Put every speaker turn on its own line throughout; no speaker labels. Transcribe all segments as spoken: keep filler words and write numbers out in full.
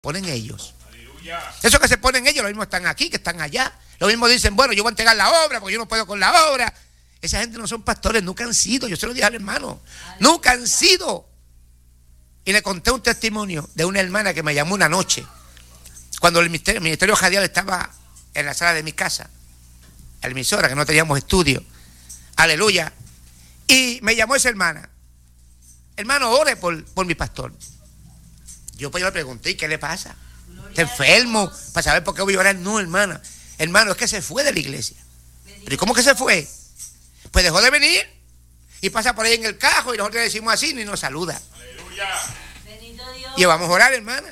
ponen ellos. Eso que se ponen ellos, lo mismo están aquí, que están allá. Lo mismo dicen, bueno, yo voy a entregar la obra porque yo no puedo con la obra. Esa gente no son pastores, nunca han sido. Yo se lo dije al hermano, nunca han sido. Y le conté un testimonio de una hermana que me llamó una noche, cuando el ministerio, el ministerio radial estaba en la sala de mi casa, la emisora, que no teníamos estudio. Aleluya. Y me llamó esa hermana. Hermano, ore por, por mi pastor. Yo pues yo le pregunté, ¿qué le pasa? ¿Está enfermo? Para saber por qué voy a orar. No, hermana. Hermano, es que se fue de la iglesia. ¿Pero y cómo que se fue? Pues dejó de venir y pasa por ahí en el carro y nosotros le decimos así ni nos saluda. Aleluya. Y vamos a orar, hermana.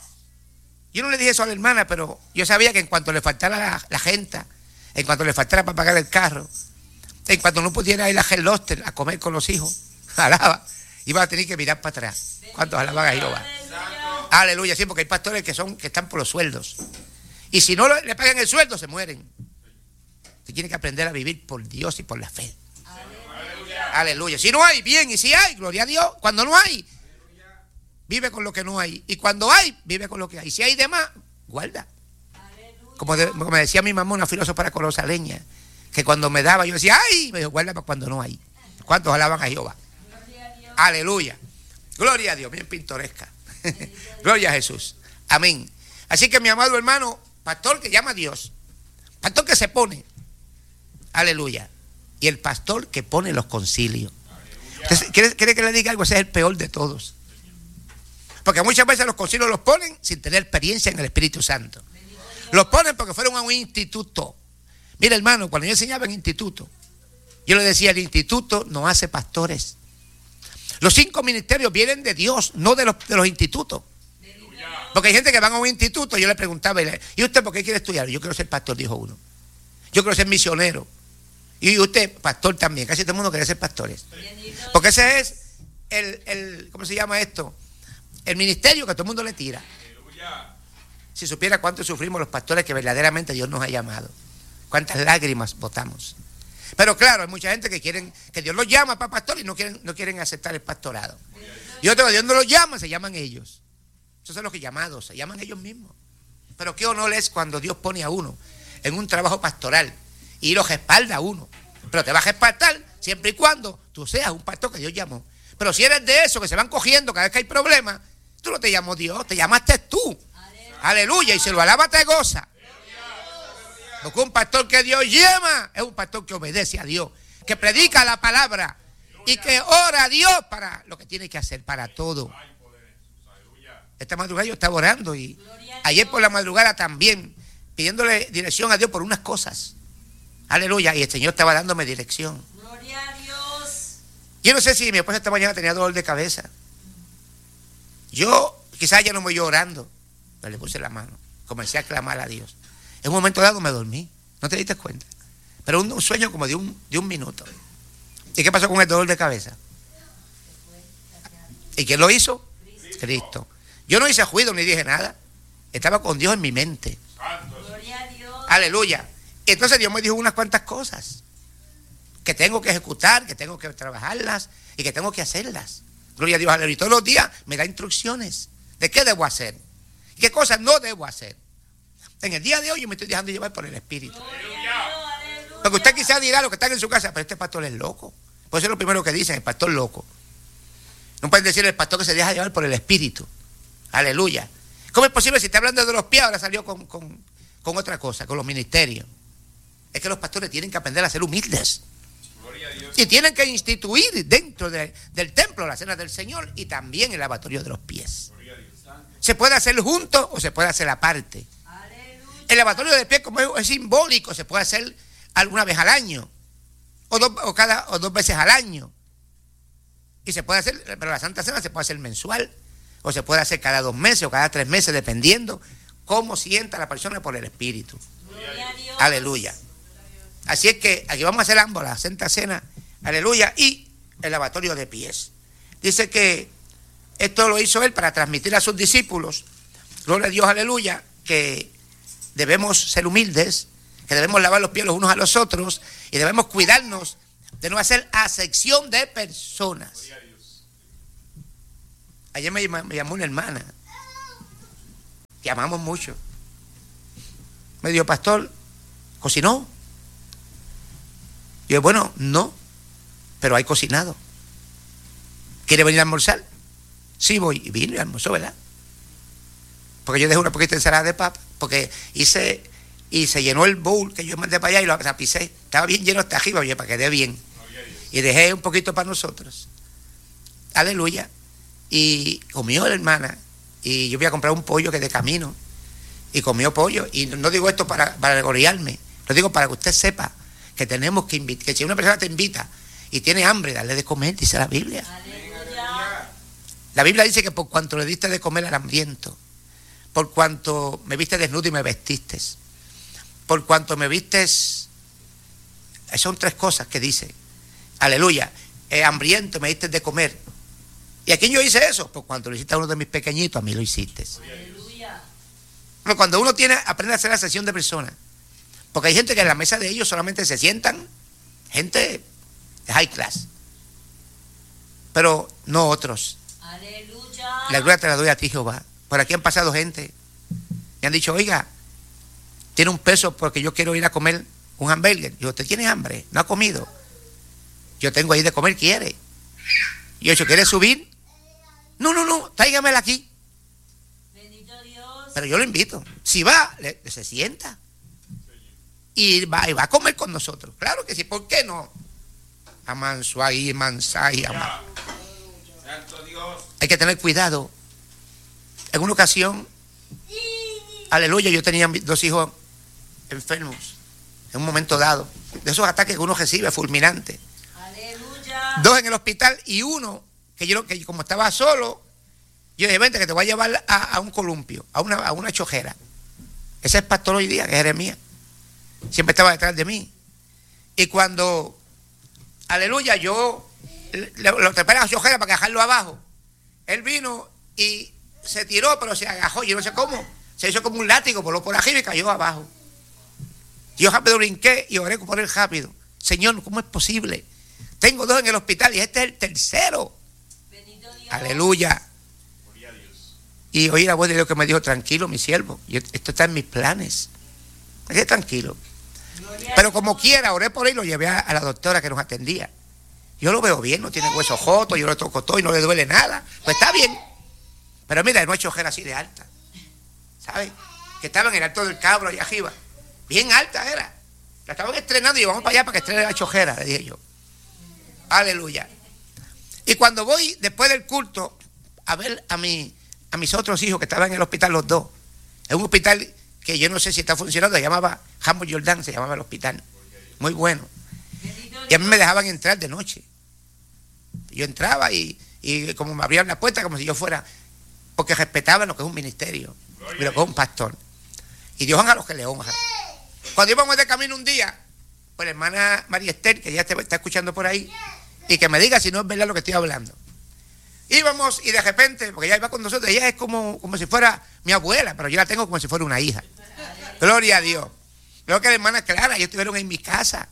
Yo no le dije eso a la hermana, pero yo sabía que en cuanto le faltara la, la gente, en cuanto le faltara para pagar el carro, en cuanto no pudiera ir a Hell Hostel a comer con los hijos, alaba, iba a tener que mirar para atrás. ¿Cuántos alaban a Jehová? Aleluya. Aleluya, sí, porque hay pastores que son que están por los sueldos. Y si no le pagan el sueldo, se mueren. Usted tiene que aprender a vivir por Dios y por la fe. Aleluya. Aleluya. Si no hay, bien. Y si hay, gloria a Dios. Cuando no hay, vive con lo que no hay. Y cuando hay, vive con lo que hay. Si hay de más, guarda. Como, de, como me decía mi mamá, una filósofa colosaleña, que cuando me daba, yo decía, ¡ay! Me dijo, guarda para cuando no hay. ¿Cuántos alaban a Jehová? Aleluya. Gloria a Dios. Bien pintoresca. Gloria a Jesús. Amén. Así que mi amado hermano, pastor que llama a Dios, pastor que se pone, aleluya, y el pastor que pone los concilios. ¿Usted quiere, quiere que le diga algo? Ese es el peor de todos, porque muchas veces los concilios los ponen sin tener experiencia en el Espíritu Santo. Los ponen porque fueron a un instituto. Mira, hermano, cuando yo enseñaba en instituto, yo le decía, el instituto no hace pastores. Los cinco ministerios vienen de Dios, no de los, de los institutos. Porque hay gente que van a un instituto, yo le preguntaba, ¿y usted por qué quiere estudiar? Yo quiero ser pastor, dijo uno. Yo quiero ser misionero. Y usted, pastor también. Casi todo el mundo quiere ser pastores. Porque ese es el, el, ¿cómo se llama esto? El ministerio que todo el mundo le tira. Si supiera cuánto sufrimos los pastores que verdaderamente Dios nos ha llamado. Cuántas lágrimas botamos. Pero claro, hay mucha gente que quieren, que Dios los llama para pastor y no quieren, no quieren aceptar el pastorado. Y otros que Dios no los llama, se llaman ellos. Esos son los que llamados, se llaman ellos mismos. Pero qué honor es cuando Dios pone a uno en un trabajo pastoral y los respalda a uno. Pero te vas a respaldar siempre y cuando tú seas un pastor que Dios llamó. Pero si eres de esos que se van cogiendo cada vez que hay problemas, tú no te llamó Dios, te llamaste tú. Aleluya. Aleluya. Y si lo alaba te goza. Porque un pastor que Dios llama es un pastor que obedece a Dios, que predica la palabra y que ora a Dios para lo que tiene que hacer, para todo. Esta madrugada yo estaba orando y ayer por la madrugada también, pidiéndole dirección a Dios por unas cosas. Aleluya. Y el Señor estaba dándome dirección. Gloria a Dios. Yo no sé si mi esposa esta mañana tenía dolor de cabeza. Yo, quizás ya no me oyó orando, pero le puse la mano. Comencé a clamar a Dios. En un momento dado me dormí. ¿No te diste cuenta? Pero un, un sueño como de un, de un minuto. ¿Y qué pasó con el dolor de cabeza? ¿Y quién lo hizo? Cristo. Cristo. Yo no hice juicio ni dije nada. Estaba con Dios en mi mente. Gloria a Dios. Aleluya. Entonces Dios me dijo unas cuantas cosas que tengo que ejecutar, que tengo que trabajarlas y que tengo que hacerlas. Gloria a Dios. Aleluya. Y todos los días me da instrucciones de qué debo hacer y qué cosas no debo hacer. En el día de hoy yo me estoy dejando llevar por el Espíritu. Aleluya. Porque usted quizás dirá lo que están en su casa, pero este pastor es loco. Pues eso es lo primero que dicen, el pastor loco. No pueden decir el pastor que se deja llevar por el Espíritu. Aleluya. ¿Cómo es posible si está hablando de los pies ahora salió con, con, con otra cosa, con los ministerios? Es que los pastores tienen que aprender a ser humildes. Gloria a Dios. Y tienen que instituir dentro de, del templo la cena del Señor y también el lavatorio de los pies. Gloria a Dios. Se puede hacer junto o se puede hacer aparte. Aleluya. El lavatorio de pies como es, es simbólico, se puede hacer alguna vez al año o dos, o cada, o dos veces al año. Y se puede hacer, pero la Santa Cena se puede hacer mensual. O se puede hacer cada dos meses o cada tres meses, dependiendo cómo sienta la persona por el Espíritu. Aleluya. Así es que aquí vamos a hacer ambos, la Santa Cena, aleluya, y el lavatorio de pies. Dice que esto lo hizo él para transmitir a sus discípulos, gloria a Dios, aleluya, que debemos ser humildes, que debemos lavar los pies los unos a los otros y debemos cuidarnos de no hacer acepción de personas. Ayer me llamó una hermana te amamos mucho. Me dijo, pastor, ¿cocinó? Yo, bueno, no, pero hay cocinado. ¿Quiere venir a almorzar? Sí, voy. Y vino y almorzó, ¿verdad? Porque yo dejé una poquita de ensalada de papa, porque hice, y se llenó el bowl que yo mandé para allá y lo tapicé. Estaba bien lleno hasta arriba, oye, para que quede bien. Y dejé un poquito para nosotros. Aleluya. Y comió la hermana. Y yo voy a comprar un pollo que de camino. Y comió pollo. Y no digo esto para, para alegorearme, lo digo para que usted sepa que tenemos que invitar, que si una persona te invita y tiene hambre, darle de comer, dice la Biblia. Aleluya. La Biblia dice que por cuanto le diste de comer al hambriento, por cuanto me viste desnudo y me vestiste, por cuanto me vistes, son tres cosas que dice. Aleluya. Eh, hambriento me diste de comer. ¿Y a quién yo hice eso? Por cuanto lo hiciste a uno de mis pequeñitos, a mí lo hiciste. Aleluya. Cuando uno tiene, aprende a hacer la sesión de personas. Porque hay gente que en la mesa de ellos solamente se sientan gente de high class, pero no otros. Aleluya. La gloria te la doy a ti, Jehová. Por aquí han pasado gente, me han dicho, oiga, tiene un peso porque yo quiero ir a comer un hamburger. Yo, ¿usted tiene hambre? ¿No ha comido? Yo tengo ahí de comer, ¿quiere? Y yo, ¿quiere subir? No, no, no, tráigamela aquí. Bendito Dios. Pero yo lo invito. Si va, le, se sienta. Y va, y va a comer con nosotros. Claro que sí, ¿por qué no? Amanso ahí, mansai, aman. Santo Dios. Hay que tener cuidado. En una ocasión, aleluya, yo tenía dos hijos enfermos. En un momento dado. De esos ataques que uno recibe, fulminantes. Aleluya. Dos en el hospital y uno, que yo que como estaba solo, yo dije, vente que te voy a llevar a, a un columpio, a una, a una chojera. Ese es pastor hoy día, que es Jeremías. Siempre estaba detrás de mí. Y cuando, aleluya, yo lo, lo trepé a la chojera para dejarlo abajo, él vino y se tiró, pero se agajó, yo no sé cómo, se hizo como un látigo, voló por arriba y cayó abajo. Yo rápido brinqué y oré por él rápido. Señor, ¿cómo es posible? Tengo dos en el hospital y este es el tercero. Bendito Dios. Aleluya. Y oí la voz de Dios que me dijo, tranquilo, mi siervo, esto está en mis planes. Quedé tranquilo. Pero como quiera, oré por él y lo llevé a, a la doctora que nos atendía. Yo lo veo bien, no tiene hueso joto, yo lo toco todo y no le duele nada. Pues está bien. Pero mira, no hay chojera así de alta. ¿Sabes? Que estaba en el alto del Cabro, allá arriba. Bien alta era. La estaban estrenando y vamos para allá para que estrene la chojera, le dije yo. Aleluya. Y cuando voy después del culto a ver a, mi, a mis otros hijos que estaban en el hospital, los dos. En un hospital que yo no sé si está funcionando, se llamaba Humboldt Jordan, se llamaba el hospital. Muy bueno. Y a mí me dejaban entrar de noche. Yo entraba y, y como me abrían la puerta, como si yo fuera, porque respetaban lo que es un ministerio, y lo que es un pastor. Y Dios honra a los que le honran. Cuando íbamos de camino un día, pues la hermana María Esther, que ya te está escuchando por ahí, y que me diga si no es verdad lo que estoy hablando. Íbamos y de repente, porque ella iba con nosotros, ella es como, como si fuera mi abuela, pero yo la tengo como si fuera una hija. Gloria a Dios. Creo que la hermana Clara, ellos estuvieron en mi casa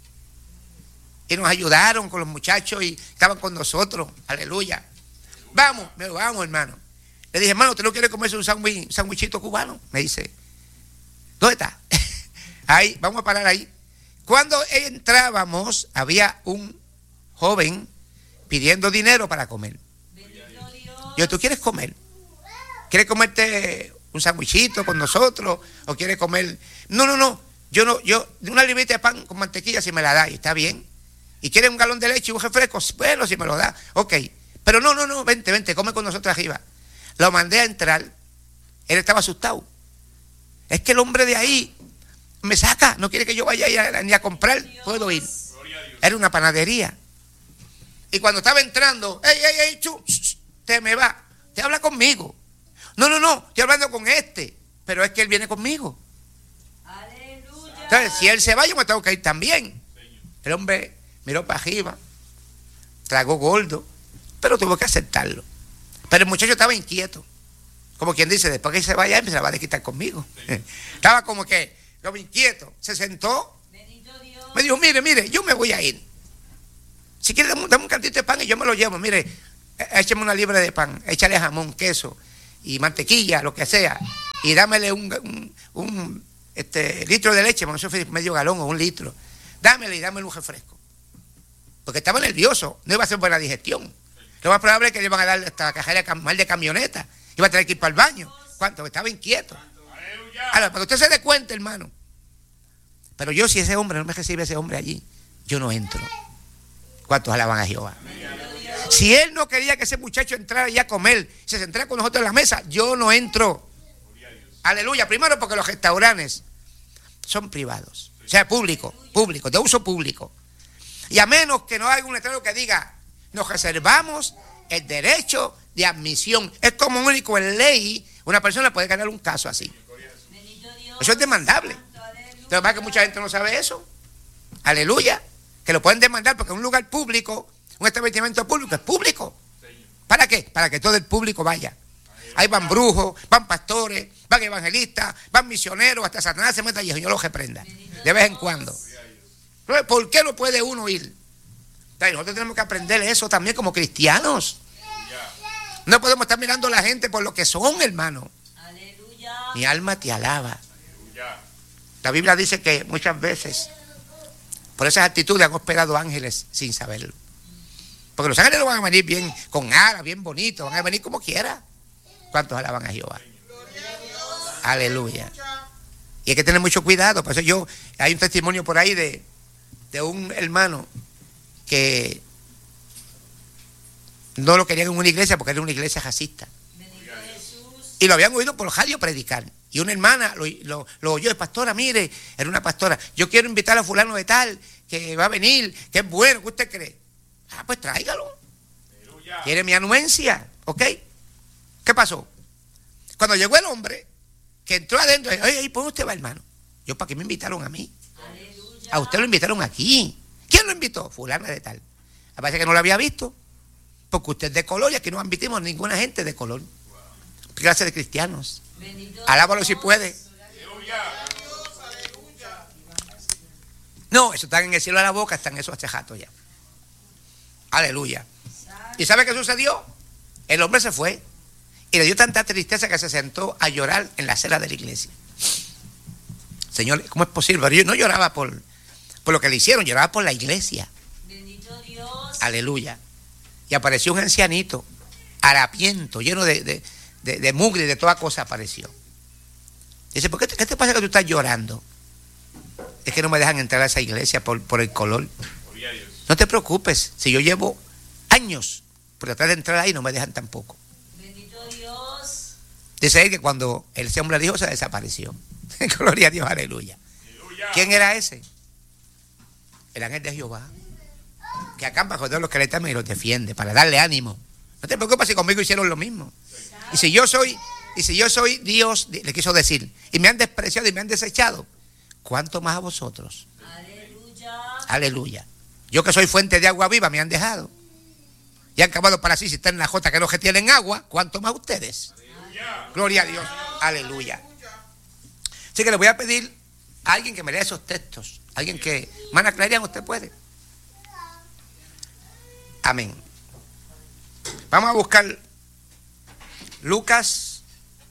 y nos ayudaron con los muchachos y estaban con nosotros. Aleluya. Vamos, me dijo, vamos, hermano. Le dije, hermano, ¿usted no quiere comerse un sándwich, sándwichito cubano? Me dice, ¿dónde está? Ahí, vamos a parar ahí. Cuando entrábamos, había un joven pidiendo dinero para comer. Yo, ¿tú quieres comer? ¿Quieres comerte un sándwichito con nosotros? ¿O quieres comer? No, no, no. Yo no, yo, una librita de pan con mantequilla si me la da, y está bien. ¿Y quieres un galón de leche y un refresco? Bueno, si me lo da, ok. Pero no, no, no, vente, vente, come con nosotros arriba. Lo mandé a entrar. Él estaba asustado. Es que el hombre de ahí me saca, no quiere que yo vaya a, ni a comprar. Puedo ir. Era una panadería. Y cuando estaba entrando, ey, ey, ey, chu, te me va, te habla conmigo. No, no, no, estoy hablando con este, pero es que él viene conmigo. Aleluya. Entonces, si él se va, yo me tengo que ir también. El hombre miró para arriba, tragó gordo, pero tuvo que aceptarlo. Pero el muchacho estaba inquieto, como quien dice, después que se vaya, él me se la va a quitar conmigo. Estaba como que, como inquieto, se sentó, me dijo, mire, mire, yo me voy a ir. Si quiere, dame, dame un cantito de pan y yo me lo llevo. Mire, écheme una libra de pan, échale jamón, queso y mantequilla, lo que sea. y dámele un, un, un este, litro de leche, bueno, eso fue medio galón o un litro. Dámele y dámele un refresco. Porque estaba nervioso, no iba a ser buena digestión. Lo más probable es que le iban a dar hasta la cajera mal de camioneta. Iba a tener que ir para el baño. ¿Cuánto? Estaba inquieto. Ahora, para que usted se dé cuenta, hermano. Pero yo, si ese hombre no me recibe ese hombre allí, yo no entro. ¿Cuántos alaban a Jehová? Si él no quería que ese muchacho entrara ya a comer, se sentara con nosotros en la mesa, yo no entro. Aleluya. Primero porque los restaurantes son privados. O sea, público, público, de uso público. Y a menos que no haya un letrero que diga, nos reservamos el derecho de admisión. Es como único en ley, una persona puede ganar un caso así. Eso es demandable. Lo que pasa es que mucha gente no sabe eso. Aleluya. Que lo pueden demandar porque un lugar público, un establecimiento público, es público. ¿Para qué? Para que todo el público vaya. Ahí van brujos, van pastores, van evangelistas, van misioneros, hasta Satanás se meta y yo los reprenda. De vez en cuando. ¿Por qué no puede uno ir? Nosotros tenemos que aprender eso también como cristianos. No podemos estar mirando a la gente por lo que son, hermano. Mi alma te alaba. La Biblia dice que muchas veces por esas actitudes han hospedado ángeles sin saberlo. Porque los ángeles no van a venir bien, con alas, bien bonitos, van a venir como quiera. ¿Cuántos alaban a Jehová? Aleluya. Y hay que tener mucho cuidado. Por eso yo, hay un testimonio por ahí de, de un hermano que no lo querían en una iglesia porque era una iglesia racista. Y lo habían oído por radio predicar. Y una hermana lo, lo, lo oyó, pastora, mire, era una pastora, yo quiero invitar a fulano de tal, que va a venir, que es bueno, ¿qué usted cree? Ah, pues tráigalo. Quiere mi anuencia, ¿ok? ¿Qué pasó? Cuando llegó el hombre, que entró adentro, oye, oye, ¿por dónde usted va, hermano? Yo, ¿para qué me invitaron a mí? Aleluya. A usted lo invitaron aquí. ¿Quién lo invitó? Fulana de tal. Parece que no lo había visto, porque usted es de color y aquí no admitimos ninguna gente de color. Clase de cristianos. Alábalo si puede. No, eso está en el cielo de la boca, están esos achejatos ya. Aleluya. ¿Y sabe qué sucedió? El hombre se fue y le dio tanta tristeza que se sentó a llorar en la acera de la iglesia. Señor, ¿cómo es posible? Pero yo no lloraba por, por lo que le hicieron, lloraba por la iglesia.
Bendito Dios.
Aleluya. Y apareció un ancianito, harapiento, lleno de, de, de, de mugre y de toda cosa apareció. Dice, ¿por qué te, qué te pasa que tú estás llorando? Es que no me dejan entrar a esa iglesia por, por el color. No te preocupes, si yo llevo años por tratar de entrar ahí, no me dejan tampoco.
Bendito Dios.
Dice él que cuando ese hombre dijo, se desapareció. Gloria a Dios, aleluya. aleluya. ¿Quién era ese? El ángel de Jehová, que acampa con todos los que le temen y los defiende para darle ánimo. No te preocupes si conmigo hicieron lo mismo. Y si yo soy, y si yo soy Dios, le quiso decir, y me han despreciado y me han desechado, ¿cuánto más a vosotros?
Aleluya.
Aleluya. Yo que soy fuente de agua viva me han dejado. Y han acabado para sí si están en la jota que no que tienen agua, ¿cuánto más ustedes? Aleluya. Gloria a Dios. Aleluya. Así que le voy a pedir a alguien que me lea esos textos. Alguien que, hermana Clarian, usted puede. Amén. Vamos a buscar Lucas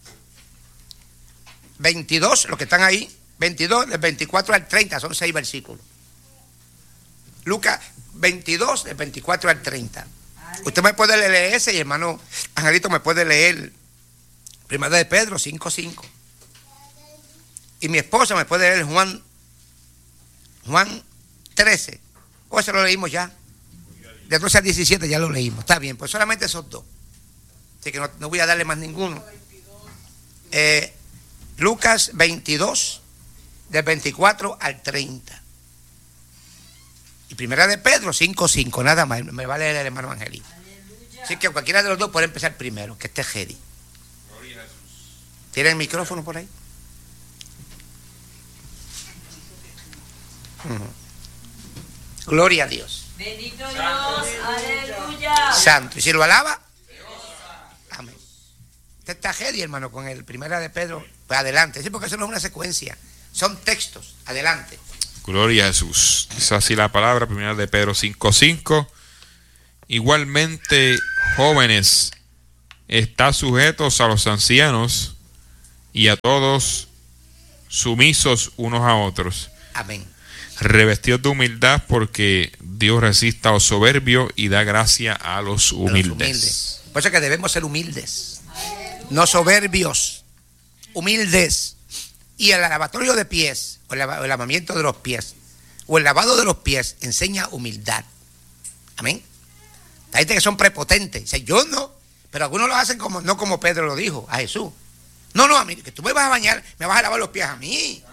veintidós, los que están ahí, veintidós, del veinticuatro al treinta, son seis versículos. Lucas veintidós, del veinticuatro al treinta. Usted me puede leer ese y hermano Angelito me puede leer Primera de Pedro cinco cinco. Y mi esposa me puede leer Juan Juan trece. O eso lo leímos ya. De doce al diecisiete ya lo leímos. Está bien, pues solamente esos dos. Así que no, no voy a darle más ninguno. Eh, Lucas veintidós, del veinticuatro al treinta. Y Primera de Pedro cinco cinco, nada más. Me va a leer el hermano Angelito. Aleluya. Así que cualquiera de los dos puede empezar primero, que esté ready. ¿Tiene el micrófono por ahí? Uh-huh. Gloria a Dios.
Bendito Dios, aleluya.
Santo. ¿Y si lo alaba? Amén. Usted está ready, hermano, con el Primera de Pedro. Pues adelante. Sí, porque eso no es una secuencia. Son textos. Adelante.
Gloria a Jesús. Dice así la palabra, Primera de Pedro cinco cinco. Igualmente, jóvenes, está sujetos a los ancianos y a todos sumisos unos a otros.
Amén.
Revestidos de humildad, porque Dios resiste a los soberbios y da gracia a los humildes.
Los humildes. Por eso es que debemos ser humildes, no soberbios, humildes. Y el lavatorio de pies, o el lavamiento de los pies, o el lavado de los pies, enseña humildad. Amén. Hay gente que son prepotentes. Dice, yo no, pero algunos lo hacen como, no como Pedro lo dijo a Jesús. No, no, a mí, que tú me vas a bañar, me vas a lavar los pies a mí.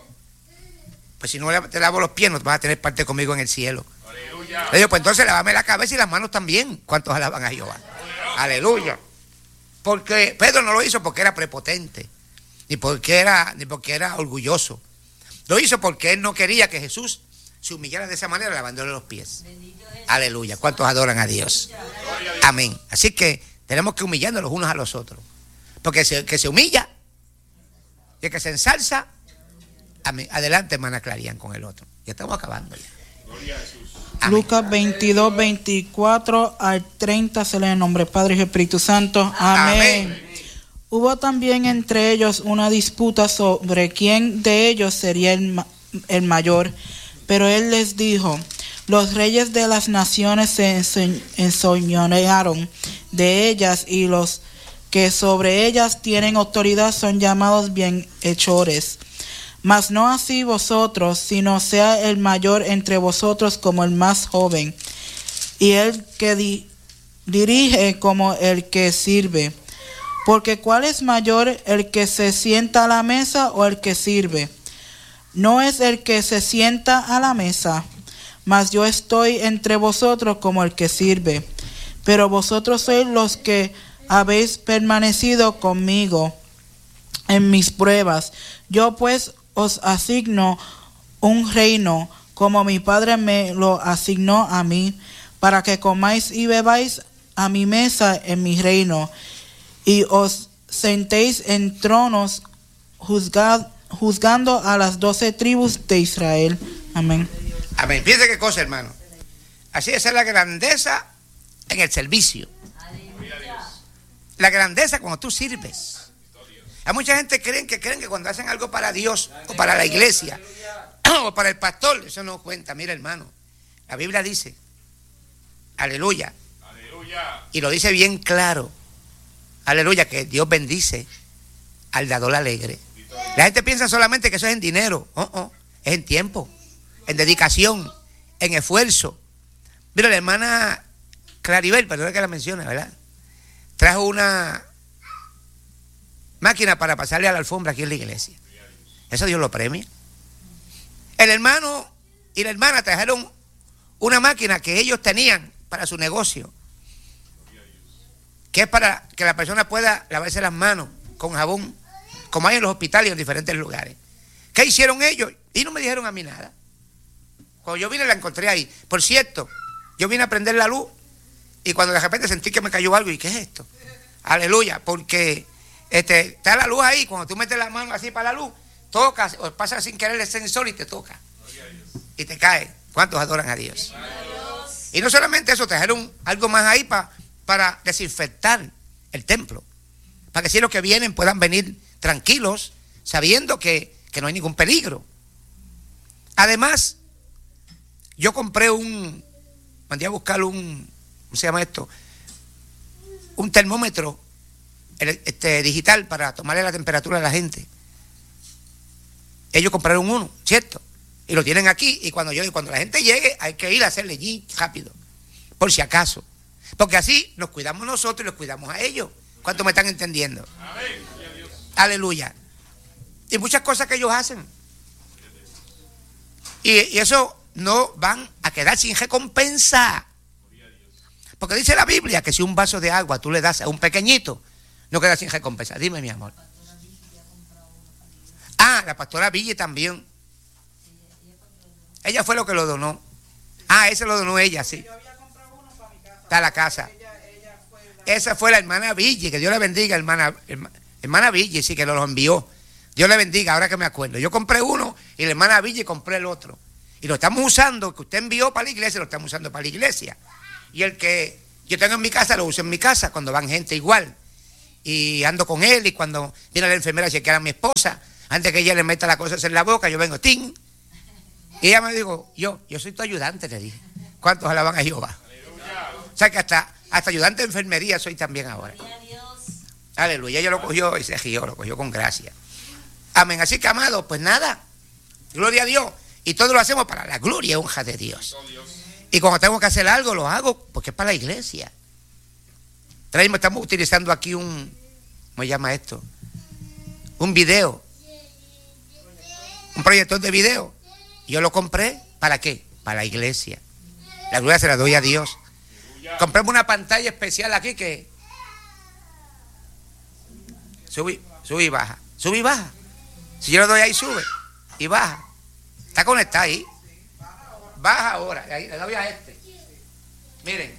Pues si no te lavo los pies, no vas a tener parte conmigo en el cielo. Aleluya. Le digo, pues entonces lávame la cabeza y las manos también. ¿Cuántos alaban a Jehová? Aleluya. Aleluya. Porque Pedro no lo hizo porque era prepotente, ni porque era, ni porque era orgulloso. Lo hizo porque él no quería que Jesús se humillara de esa manera lavándole los pies. Aleluya. ¿Cuántos adoran a Dios? Amén. Así que tenemos que humillarnos los unos a los otros. Porque el que se humilla y el que se ensalza, amén. Adelante, hermana Clarian, con el otro. Ya estamos acabando ya. Amén.
Lucas veintidós, veinticuatro al treinta se lee en nombre del Padre y Espíritu Santo. Amén. Amén. Hubo también entre ellos una disputa sobre quién de ellos sería el, ma- el mayor. Pero él les dijo: los reyes de las naciones se enseñorearon de ellas, y los que sobre ellas tienen autoridad son llamados bienhechores. Mas no así vosotros, sino sea el mayor entre vosotros como el más joven, y el que di- dirige como el que sirve. Porque ¿cuál es mayor, el que se sienta a la mesa o el que sirve? No es el que se sienta a la mesa, mas yo estoy entre vosotros como el que sirve. Pero vosotros sois los que habéis permanecido conmigo en mis pruebas. Yo pues os asigno un reino, como mi Padre me lo asignó a mí, para que comáis y bebáis a mi mesa en mi reino, y os sentéis en tronos juzgad, juzgando a las doce tribus de Israel. Amén.
Amén. Fíjense qué cosa, hermano. Así es la grandeza en el servicio. La grandeza cuando tú sirves. Hay mucha gente que creen que creen que cuando hacen algo para Dios o para la iglesia o para el pastor, eso no cuenta. Mira, hermano, la Biblia dice, aleluya, aleluya, y lo dice bien claro, aleluya, que Dios bendice al dador alegre. La gente piensa solamente que eso es en dinero. Oh, oh, es en tiempo, en dedicación, en esfuerzo. Mira, la hermana Claribel, perdón que la mencione, ¿verdad? Trajo una máquina para pasarle a la alfombra aquí en la iglesia. Eso Dios lo premia. El hermano y la hermana trajeron una máquina que ellos tenían para su negocio, que es para que la persona pueda lavarse las manos con jabón, como hay en los hospitales y en diferentes lugares. ¿Qué hicieron ellos? Y no me dijeron a mí nada. Cuando yo vine la encontré ahí. Por cierto, yo vine a prender la luz y cuando de repente sentí que me cayó algo, ¿y qué es esto? Aleluya, porque este, está la luz ahí, cuando tú metes la mano así para la luz, tocas o pasa sin querer el sensor y te toca. Y te cae. ¿Cuántos adoran a Dios? Y no solamente eso, trajeron algo más ahí pa, para desinfectar el templo, para que si los que vienen puedan venir tranquilos, sabiendo que, que no hay ningún peligro. Además, yo compré un, mandé a buscar un, ¿cómo se llama esto? Un termómetro este, digital para tomarle la temperatura a la gente. Ellos compraron uno, ¿cierto? Y lo tienen aquí, y cuando yo cuando la gente llegue hay que ir a hacerle allí rápido, por si acaso, porque así nos cuidamos nosotros y los cuidamos a ellos. ¿Cuántos me están entendiendo? Amén. Aleluya. Y muchas cosas que ellos hacen, y, y eso no van a quedar sin recompensa, porque dice la Biblia que si un vaso de agua tú le das a un pequeñito, no queda sin recompensa. Dime, mi amor. Ah, la pastora Ville también. Ella fue lo que lo donó. Ah, ese lo donó ella, sí. Está la casa. Esa fue la hermana Ville, que Dios la bendiga, hermana, hermana Ville, sí, que nos lo envió. Dios le bendiga, ahora que me acuerdo. Yo compré uno y la hermana Ville compré el otro. Y lo estamos usando, que usted envió para la iglesia, lo estamos usando para la iglesia. Y el que yo tengo en mi casa, lo uso en mi casa, cuando van gente igual. y ando con él, y cuando viene la enfermera a chequear a mi esposa, antes que ella le meta las cosas en la boca, yo vengo, ¡ting! Y ella me dijo, yo, yo soy tu ayudante, le dije. ¿Cuántos alaban a Jehová? O sea que hasta, hasta ayudante de enfermería soy también ahora. Aleluya, ella lo cogió y se rió, lo cogió con gracia. Amén. Así que, amado, pues nada, gloria a Dios. Y todo lo hacemos para la gloria y honra de Dios. Y cuando tengo que hacer algo, lo hago porque es para la iglesia. Traemos, estamos utilizando aquí un, ¿cómo se llama esto? Un video. Un proyector de video. Yo lo compré, ¿para qué? Para la iglesia. La gloria se la doy a Dios. Compramos una pantalla especial aquí que sube, sube y baja. Sube y baja. Si yo le doy ahí, sube y baja. Está conectada ahí. Baja ahora. Ahí, le doy a este. Miren.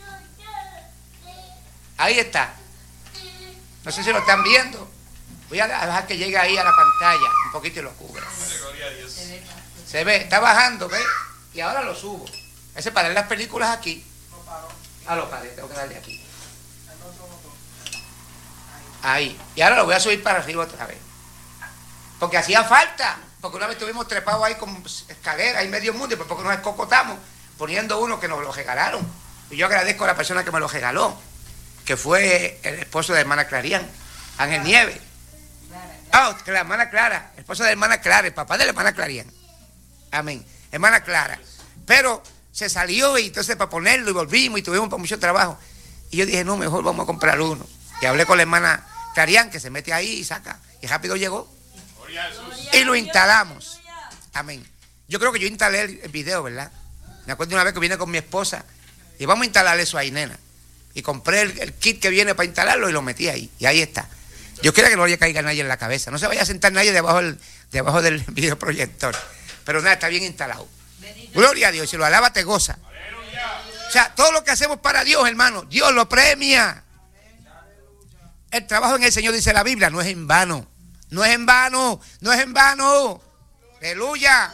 Ahí está. No sé si lo están viendo. Voy a dejar que llegue ahí a la pantalla un poquito y lo cubra. Se ve, está bajando, ¿ves? Y ahora lo subo. Ese para ver las películas aquí. Ah, lo paré, tengo que darle aquí. Ahí. Y ahora lo voy a subir para arriba otra vez. Porque hacía falta. Porque una vez estuvimos trepados ahí con escaleras y medio mundo, y por poco nos escocotamos poniendo uno que nos lo regalaron. Y yo agradezco a la persona que me lo regaló, que fue el esposo de la hermana Clarián, Ángel Nieves. Ah, oh, la hermana Clara, el esposo de la hermana Clara, el papá de la hermana Clarián. Amén. Hermana Clara. Pero se salió y entonces para ponerlo y volvimos y tuvimos mucho trabajo. Y yo dije, no, mejor vamos a comprar uno. Y hablé con la hermana Clarián, que se mete ahí y saca. Y rápido llegó. Y lo instalamos. Amén. Yo creo que yo instalé el, el video, ¿verdad? Me acuerdo una vez que vine con mi esposa y vamos a instalar eso ahí, nena. Y compré el, el kit que viene para instalarlo y lo metí ahí. Y ahí está. Yo quiero que no le caiga nadie en la cabeza. No se vaya a sentar nadie debajo del, debajo del videoproyector. Pero nada, está bien instalado. Gloria a Dios. Si lo alaba, te goza. O sea, todo lo que hacemos para Dios, hermano, Dios lo premia. El trabajo en el Señor, dice la Biblia, no es en vano. No es en vano. No es en vano. Aleluya.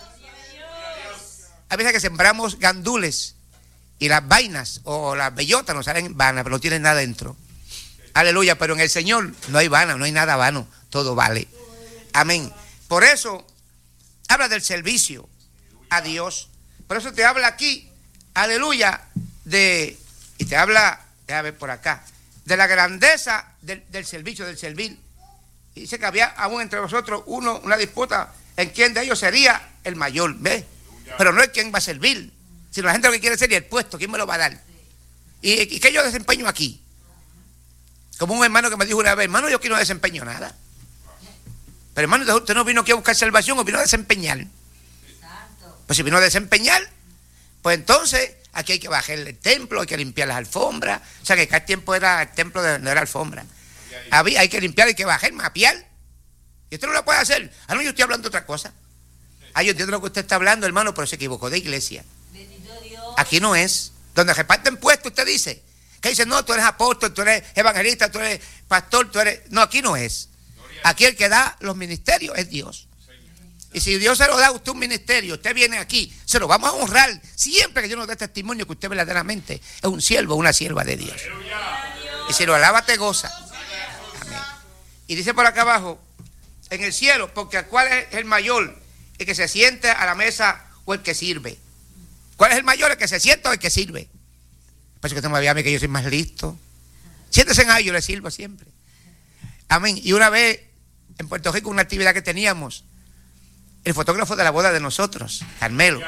Hay veces que sembramos gandules y las vainas o las bellotas nos salen vanas, pero no tienen nada dentro. Aleluya. Pero en el Señor no hay vana, no hay nada vano. Todo vale. Amén. Por eso habla del servicio a Dios. Por eso te habla aquí, aleluya, de, y te habla, déjame ver por acá, de la grandeza del, del servicio, del servir. Y dice que había aún entre vosotros uno, una disputa en quién de ellos sería el mayor, ¿ves? Pero no es quién va a servir, sino la gente lo que quiere ser y el puesto, ¿quién me lo va a dar? ¿Y, y qué yo desempeño aquí? Como un hermano que me dijo una vez, hermano, yo aquí no desempeño nada. Pero hermano, usted no vino aquí a buscar salvación o vino a desempeñar. Pues si vino a desempeñar, pues entonces aquí hay que bajar el templo, hay que limpiar las alfombras. O sea que cada tiempo era el templo de no era alfombra. Había, hay que limpiar, hay que bajar, mapear. Y usted no lo puede hacer. Ah, no, yo estoy hablando de otra cosa. Ah, yo entiendo lo que usted está hablando, hermano, pero se equivocó de iglesia. Aquí no es. Donde reparten puestos, usted dice. Que dice, no, tú eres apóstol, tú eres evangelista, tú eres pastor, tú eres... No, aquí no es. Aquí el que da los ministerios es Dios. Y si Dios se lo da a usted un ministerio, usted viene aquí, se lo vamos a honrar. Siempre que Dios nos dé testimonio que usted verdaderamente es un siervo o una sierva de Dios. Y si lo alaba, te goza. Amén. Y dice por acá abajo, en el cielo, porque ¿cuál es el mayor? El que se siente a la mesa o el que sirve. ¿Cuál es el mayor? El que se sienta o el que sirve. Por eso que usted me había que yo soy más listo. Siéntese en ahí, yo le sirvo siempre. Amén. Y una vez en Puerto Rico, una actividad que teníamos, el fotógrafo de la boda de nosotros, Carmelo,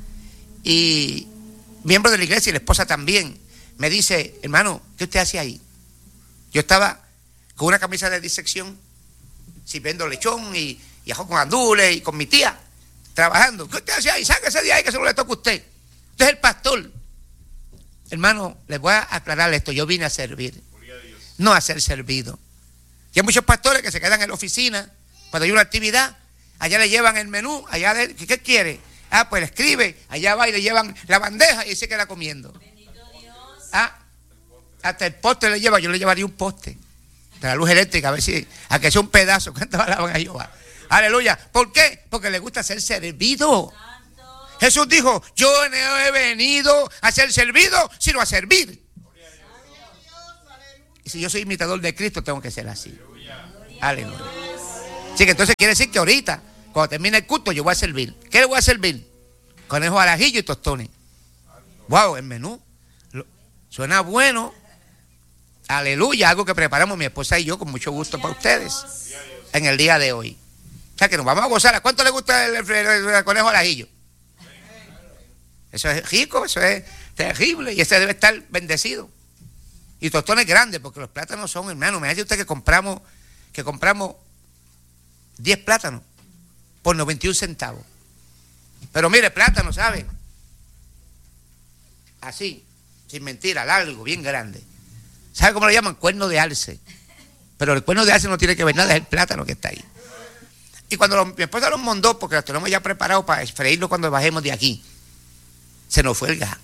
y miembro de la iglesia y la esposa también, me dice, hermano, ¿qué usted hace ahí? Yo estaba con una camisa de disección, sirviendo lechón y, y ajo con andules y con mi tía, trabajando. ¿Qué usted hace ahí? Sáquese de ahí que se lo le toca a usted. Usted es el pastor. Hermano, les voy a aclarar esto, yo vine a servir, no a ser servido. Y hay muchos pastores que se quedan en la oficina cuando hay una actividad, allá le llevan el menú, allá de, ¿qué quiere? Ah, pues le escribe, allá va y le llevan la bandeja y se queda comiendo. Ah, hasta el poste le lleva, yo le llevaría un poste de la luz eléctrica, a ver si, a que sea un pedazo, ¿cuántos alaban a Jehová? Aleluya. ¿Por qué? Porque le gusta ser servido. Jesús dijo, yo no he venido a ser servido, sino a servir. si yo soy imitador de Cristo, tengo que ser así. Aleluya. Así que entonces quiere decir que ahorita, cuando termine el culto, yo voy a servir. ¿Qué le voy a servir? Conejo al ajillo y tostones. Wow, el menú. Lo, suena bueno. Aleluya, algo que preparamos mi esposa y yo con mucho gusto para ustedes en el día de hoy. O sea que nos vamos a gozar. ¿A cuánto le gusta el, el, el, el conejo al ajillo? Eso es rico, eso es terrible y ese debe estar bendecido. Y tostones grandes, porque los plátanos son, hermano, me dice usted que compramos, que compramos diez plátanos por noventa y un centavos. Pero mire, plátano, ¿sabe? Así, sin mentira, largo, bien grande. ¿Sabe cómo lo llaman? Cuerno de alce. Pero el cuerno de alce no tiene que ver nada, es el plátano que está ahí. Y cuando lo, mi esposa los mondó, porque los tenemos ya preparados para freírlo cuando bajemos de aquí, se nos fue el gas.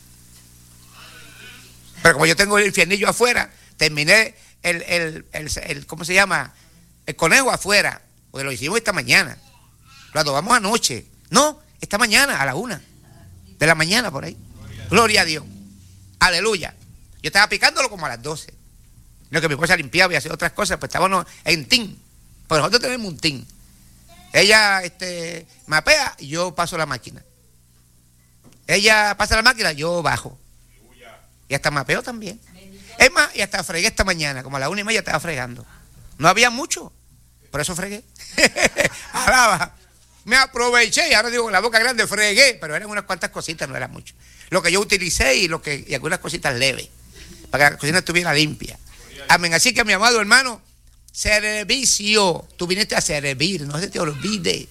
Pero como yo tengo el infiernillo afuera, terminé el, el, el, el, ¿cómo se llama? El conejo afuera, porque lo hicimos esta mañana. Lo adobamos anoche. No, esta mañana, a la una de la mañana por ahí. Gloria a Dios. Aleluya. Yo estaba picándolo como a las doce. No, que mi esposa limpiaba y hacía otras cosas, pues estábamos en tin. Pues nosotros tenemos un tin. Ella este, mapea y yo paso la máquina. Ella pasa la máquina, yo bajo. Y hasta mapeo también. Es más, y hasta fregué esta mañana, como a la una y media estaba fregando. No había mucho, por eso fregué. Alaba. Me aproveché y ahora digo con la boca grande, fregué, pero eran unas cuantas cositas, no era mucho. Lo que yo utilicé y, lo que, y algunas cositas leves, para que la cocina estuviera limpia. Amén. Así que mi amado hermano, servicio. Tú viniste a servir, no se te olvide.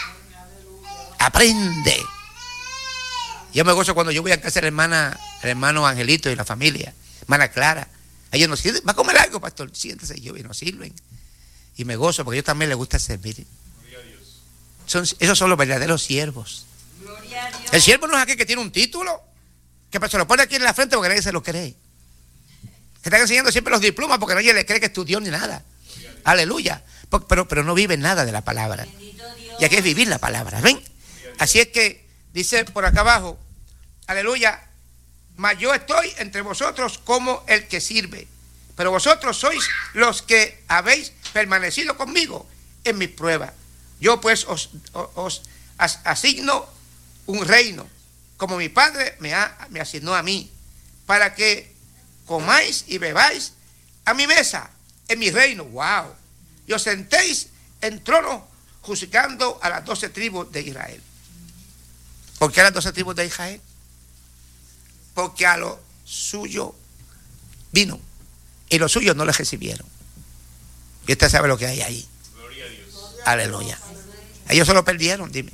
Aprende. Yo me gozo cuando yo voy a casa de la hermana, el hermano Angelito y la familia, hermana Clara. Ellos nos sirven, va a comer algo, pastor, siéntese, y yo, y nos sirven. Y me gozo porque a ellos también les gusta servir. Son, esos son los verdaderos siervos. El siervo no es aquel que tiene un título, que se lo pone aquí en la frente porque nadie se lo cree. Que están enseñando siempre los diplomas porque nadie le cree que estudió ni nada. Aleluya. Pero, pero no vive nada de la palabra. Y aquí es vivir la palabra. ¿Ven? Así es que dice por acá abajo, aleluya, mas yo estoy entre vosotros como el que sirve, pero vosotros sois los que habéis permanecido conmigo en mis pruebas. Yo pues os, os, os asigno un reino, como mi Padre me, ha, me asignó a mí, para que comáis y bebáis a mi mesa, en mi reino. ¡Wow! Y os sentéis en trono juzgando a las doce tribus de Israel. ¿Por qué a las doce tribus de Israel? Porque a lo suyo vino y los suyos no les recibieron. Y usted sabe lo que hay ahí. Gloria a Dios. Aleluya. Ellos se lo perdieron, dime.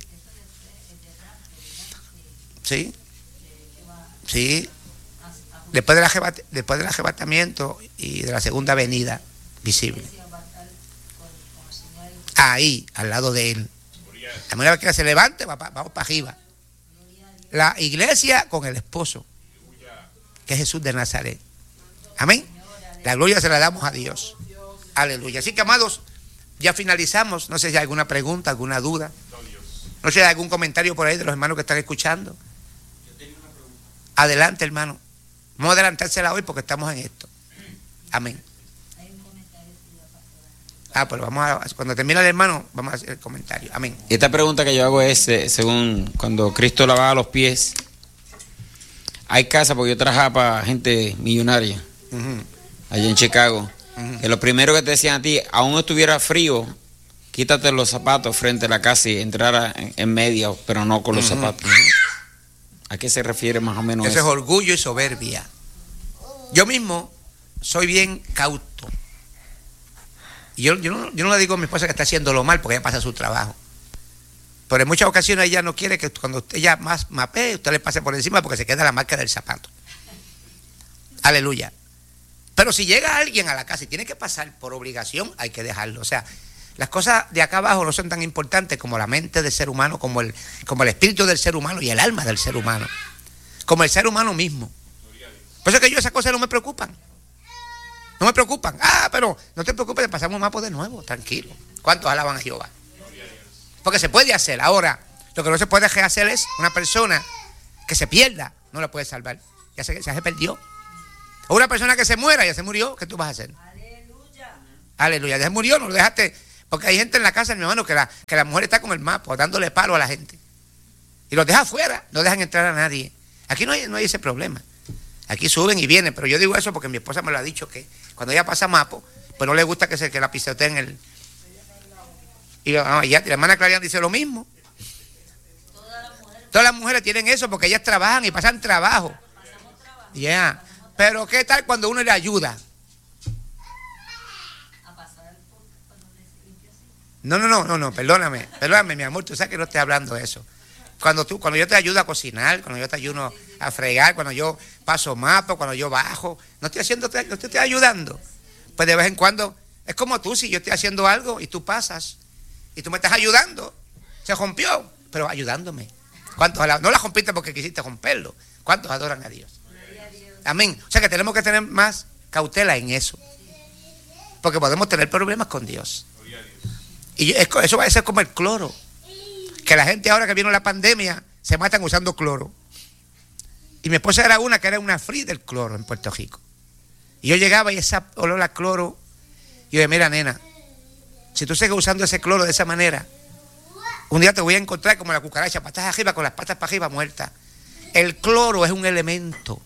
Sí. Sí. Después, de la, después del arrebatamiento y de la segunda venida visible. Ahí, al lado de él. La manera que se levante, vamos para arriba. La iglesia con el esposo, que es Jesús de Nazaret. Amén. La gloria se la damos a Dios. Aleluya. Así que, amados, ya finalizamos. No sé si hay alguna pregunta, alguna duda. No sé si hay algún comentario por ahí de los hermanos que están escuchando. Adelante, hermano. Vamos a adelantársela hoy porque estamos en esto. Amén. Ah, pues vamos a, cuando termine el hermano, vamos a hacer el comentario. Amén.
Esta pregunta que yo hago es, eh, según cuando Cristo lavaba los pies, hay casas, porque yo trabajaba para gente millonaria, uh-huh. allá en Chicago, uh-huh. que lo primero que te decían a ti, aún estuviera frío, quítate los zapatos frente a la casa y entrara en, en medio, pero no con los uh-huh. zapatos. ¿A qué se refiere más o menos
eso? Eso es orgullo y soberbia. Yo mismo soy bien cauto. Y yo, yo, no, yo no le digo a mi esposa que está haciéndolo mal porque ella pasa su trabajo. Pero en muchas ocasiones ella no quiere que cuando ella más mapee, usted le pase por encima porque se queda la marca del zapato. Aleluya. Pero si llega alguien a la casa y tiene que pasar por obligación, hay que dejarlo. O sea, las cosas de acá abajo no son tan importantes como la mente del ser humano, como el, como el espíritu del ser humano y el alma del ser humano. Como el ser humano mismo. Por eso es que yo esas cosas no me preocupan. No me preocupan. Ah, pero no te preocupes, pasamos un mapa de nuevo, tranquilo. ¿Cuántos alaban a Jehová? Porque se puede hacer. Ahora, lo que no se puede hacer es una persona que se pierda, no la puede salvar. Ya se, ya se perdió. O una persona que se muera, ya se murió, ¿qué tú vas a hacer?
Aleluya.
Aleluya, ya se murió, no lo dejaste. Porque hay gente en la casa, mi hermano, que la, que la mujer está con el mapa, dándole palo a la gente. Y los deja afuera, no dejan entrar a nadie. Aquí no hay, no hay ese problema. Aquí suben y vienen, pero yo digo eso porque mi esposa me lo ha dicho, que cuando ella pasa mapo, pues no le gusta que se que la pisoteen el... Y no, ya, la hermana Clarian dice lo mismo. Todas las mujeres tienen eso porque ellas trabajan y pasan trabajo. Ya. Yeah. Pero ¿qué tal cuando uno le ayuda? No, no, no, no, no, perdóname, perdóname, mi amor, tú sabes que no estoy hablando de eso. Cuando tú, cuando yo te ayudo a cocinar, cuando yo te ayudo a fregar, cuando yo paso mapa, cuando yo bajo, no estoy haciendo, no te estoy ayudando. Pues de vez en cuando, es como tú, si yo estoy haciendo algo y tú pasas y tú me estás ayudando, se rompió, pero ayudándome. ¿Cuántos? No la rompiste porque quisiste romperlo. ¿Cuántos adoran a Dios? Amén. O sea que tenemos que tener más cautela en eso, porque podemos tener problemas con Dios. Y eso va a ser como el cloro, que la gente ahora que vino la pandemia se matan usando cloro. Y mi esposa era una que era una free del cloro en Puerto Rico. Y yo llegaba y esa olor a cloro, y yo dije, mira nena, si tú sigues usando ese cloro de esa manera, un día te voy a encontrar como la cucaracha, patas arriba, con las patas para arriba muerta. El cloro es un elemento.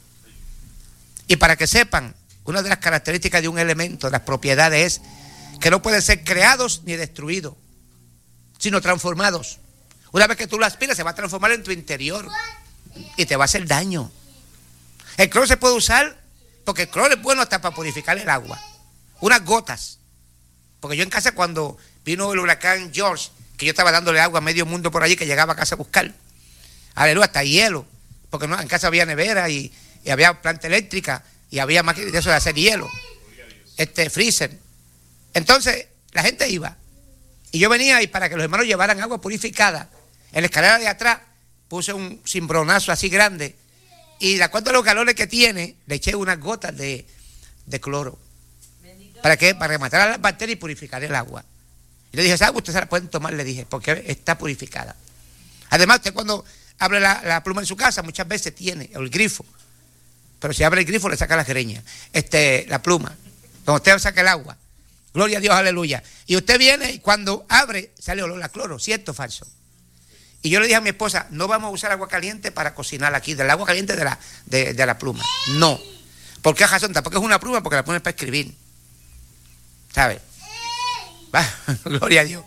Y para que sepan, una de las características de un elemento, de las propiedades, es que no pueden ser creados ni destruidos, sino transformados. Una vez que tú lo aspiras, se va a transformar en tu interior y te va a hacer daño. El cloro se puede usar porque el cloro es bueno hasta para purificar el agua. Unas gotas. Porque yo en casa, cuando vino el huracán George, que yo estaba dándole agua a medio mundo por allí, que llegaba a casa a buscar, aleluya, hasta hielo, porque no, en casa había nevera y, y había planta eléctrica y había máquinas de eso de hacer hielo, este freezer. Entonces la gente iba y yo venía, y para que los hermanos llevaran agua purificada, en la escalera de atrás puse un cimbronazo así grande, y de acuerdo a los galones que tiene, le eché unas gotas de, de cloro. ¿Para qué? Para matar a las bacterias y purificar el agua. Y le dije, ¿sabe? Ustedes se la pueden tomar, le dije, porque está purificada. Además, usted cuando abre la, la pluma en su casa, muchas veces tiene el grifo, pero si abre el grifo le saca las greñas, este, la pluma, cuando usted saca el agua. Gloria a Dios, aleluya. Y usted viene y cuando abre sale olor a cloro, ¿cierto o falso? Y yo le dije a mi esposa, no vamos a usar agua caliente para cocinar aquí, del agua caliente de la, de, de la pluma. No. ¿Por qué razón? Tampoco es una pluma, porque la pluma es para escribir. ¿Sabe? Gloria a Dios.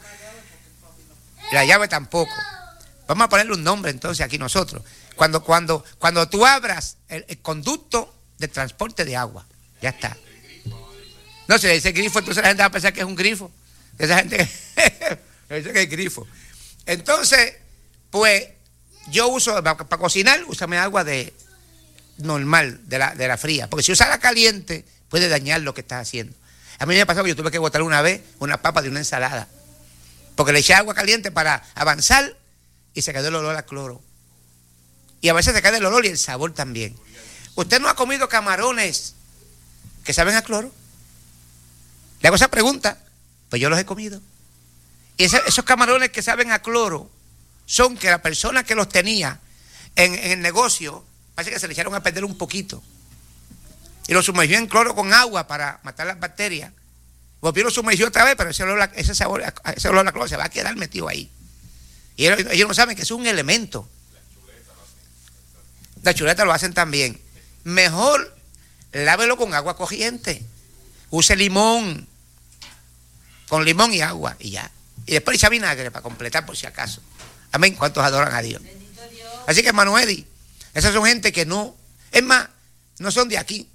La llave tampoco. Vamos a ponerle un nombre entonces aquí nosotros. Cuando, cuando, cuando tú abras el, el conducto de transporte de agua, ya está. No, si le dice grifo, entonces la gente va a pensar que es un grifo. Esa gente que dice que es grifo. Entonces, pues, yo uso, para, para cocinar, úsame agua de normal, de la, de la fría. Porque si usas la caliente, puede dañar lo que estás haciendo. A mí me pasó que yo tuve que botar una vez una papa de una ensalada, porque le eché agua caliente para avanzar y se quedó el olor a cloro. Y a veces se queda el olor y el sabor también. ¿Usted no ha comido camarones que saben a cloro? Le hago esa pregunta, pues yo los he comido. Y ese, esos camarones que saben a cloro son que la persona que los tenía en, en el negocio, parece que se le echaron a perder un poquito. Y lo sumergió en cloro con agua para matar las bacterias. Volvió y lo sumergió otra vez, pero ese olor, ese sabor, ese olor a cloro se va a quedar metido ahí. Y ellos, ellos no saben que es un elemento. La chuleta lo hacen también. Mejor lávelo con agua corriente. Use limón. Con limón y agua y ya. Y después echa vinagre para completar por si acaso. Amén. ¿Cuántos adoran a Dios? Así que, hermano Eddie, esas son gente que no, es más, no son de aquí.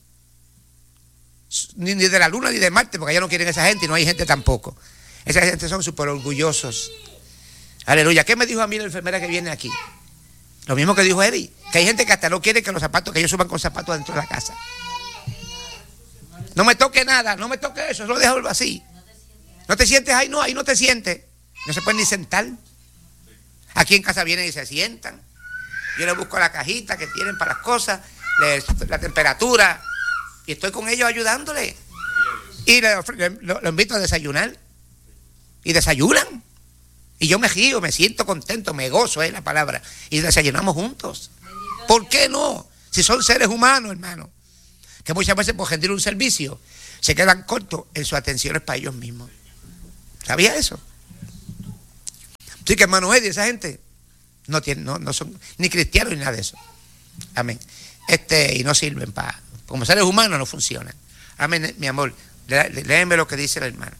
Ni de la luna ni de Marte, porque allá no quieren esa gente y no hay gente tampoco. Esa gente son súper orgullosos. Aleluya. ¿Qué me dijo a mí la enfermera que viene aquí? Lo mismo que dijo Eddie, que hay gente que hasta no quiere que los zapatos, que ellos suban con zapatos dentro de la casa. No me toque nada, no me toque eso, solo déjalo así. No te sientes ahí, no, ahí no te sientes. No se pueden ni sentar. Aquí en casa vienen y se sientan. Yo les busco la cajita que tienen para las cosas, les, la temperatura, y estoy con ellos ayudándole. Y lo, lo, lo invito a desayunar. Y desayunan. Y yo me río, me siento contento, me gozo, es la palabra. Y desayunamos juntos. ¿Por qué no? Si son seres humanos, hermano. que muchas veces por rendir un servicio se quedan cortos en sus atenciones para ellos mismos. ¿Sabía eso? Así que hermano Eddie, esa gente no, tiene, no, no son ni cristianos ni nada de eso. Amén. Este, y no sirven para, como seres humanos no funcionan. Amén, mi amor. Léeme lo que dice el hermano.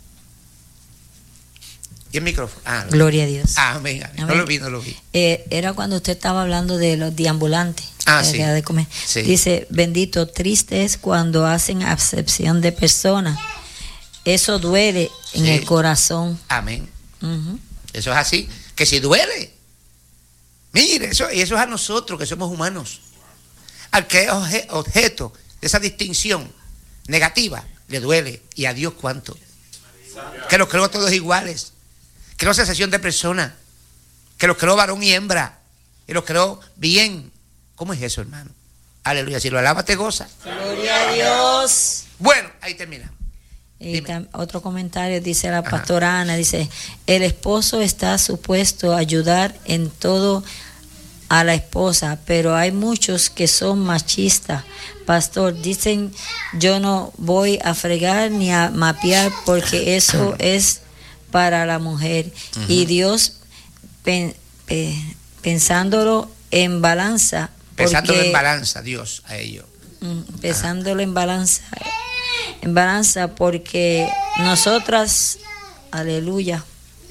Y el micrófono. Ah,
Gloria a Dios.
Ah, amén, amén. No lo vi, no lo vi.
Eh, era cuando usted estaba hablando de los deambulantes.
Ah,
eh,
sí.
de comer.
Sí.
Dice, bendito, triste es cuando hacen acepción de personas. Eso duele en
Sí.
el corazón.
Amén.
Ujú.
Eso es así, que si duele. Mire, eso, y eso es a nosotros que somos humanos. Al que es obje- objeto de esa distinción negativa, le duele. Y a Dios cuánto. Que los creó todos iguales. Que no hace excepción de personas. Que los creó varón y hembra. Y los creó bien. ¿Cómo es eso, hermano? Aleluya. Si lo alabas, te goza.
Gloria a Dios.
Bueno, ahí termina.
Y
Dime.
tam- otro comentario dice la
Ajá.
pastora Ana, dice, el esposo está supuesto a ayudar en todo a la esposa, pero hay muchos que son machistas. Pastor, dicen, yo no voy a fregar ni a mapear porque eso es para la mujer. Y Dios, pen- pe- pensándolo en balanza,
Pensándolo
porque-
en balanza, Dios, a ellos.
Mm, pensándolo en balanza, en balanza, porque nosotras, aleluya,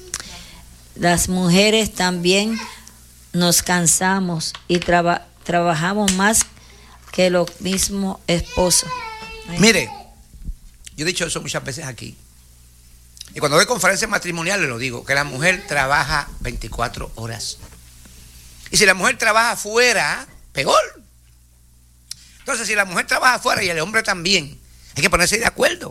las mujeres también nos cansamos y traba- trabajamos más que los mismos esposos. Ay.
Mire, yo he dicho eso muchas veces aquí. Y cuando doy conferencias matrimoniales lo digo, que la mujer trabaja veinticuatro horas. Y si la mujer trabaja afuera, peor. Entonces, si la mujer trabaja afuera y el hombre también, hay que ponerse de acuerdo.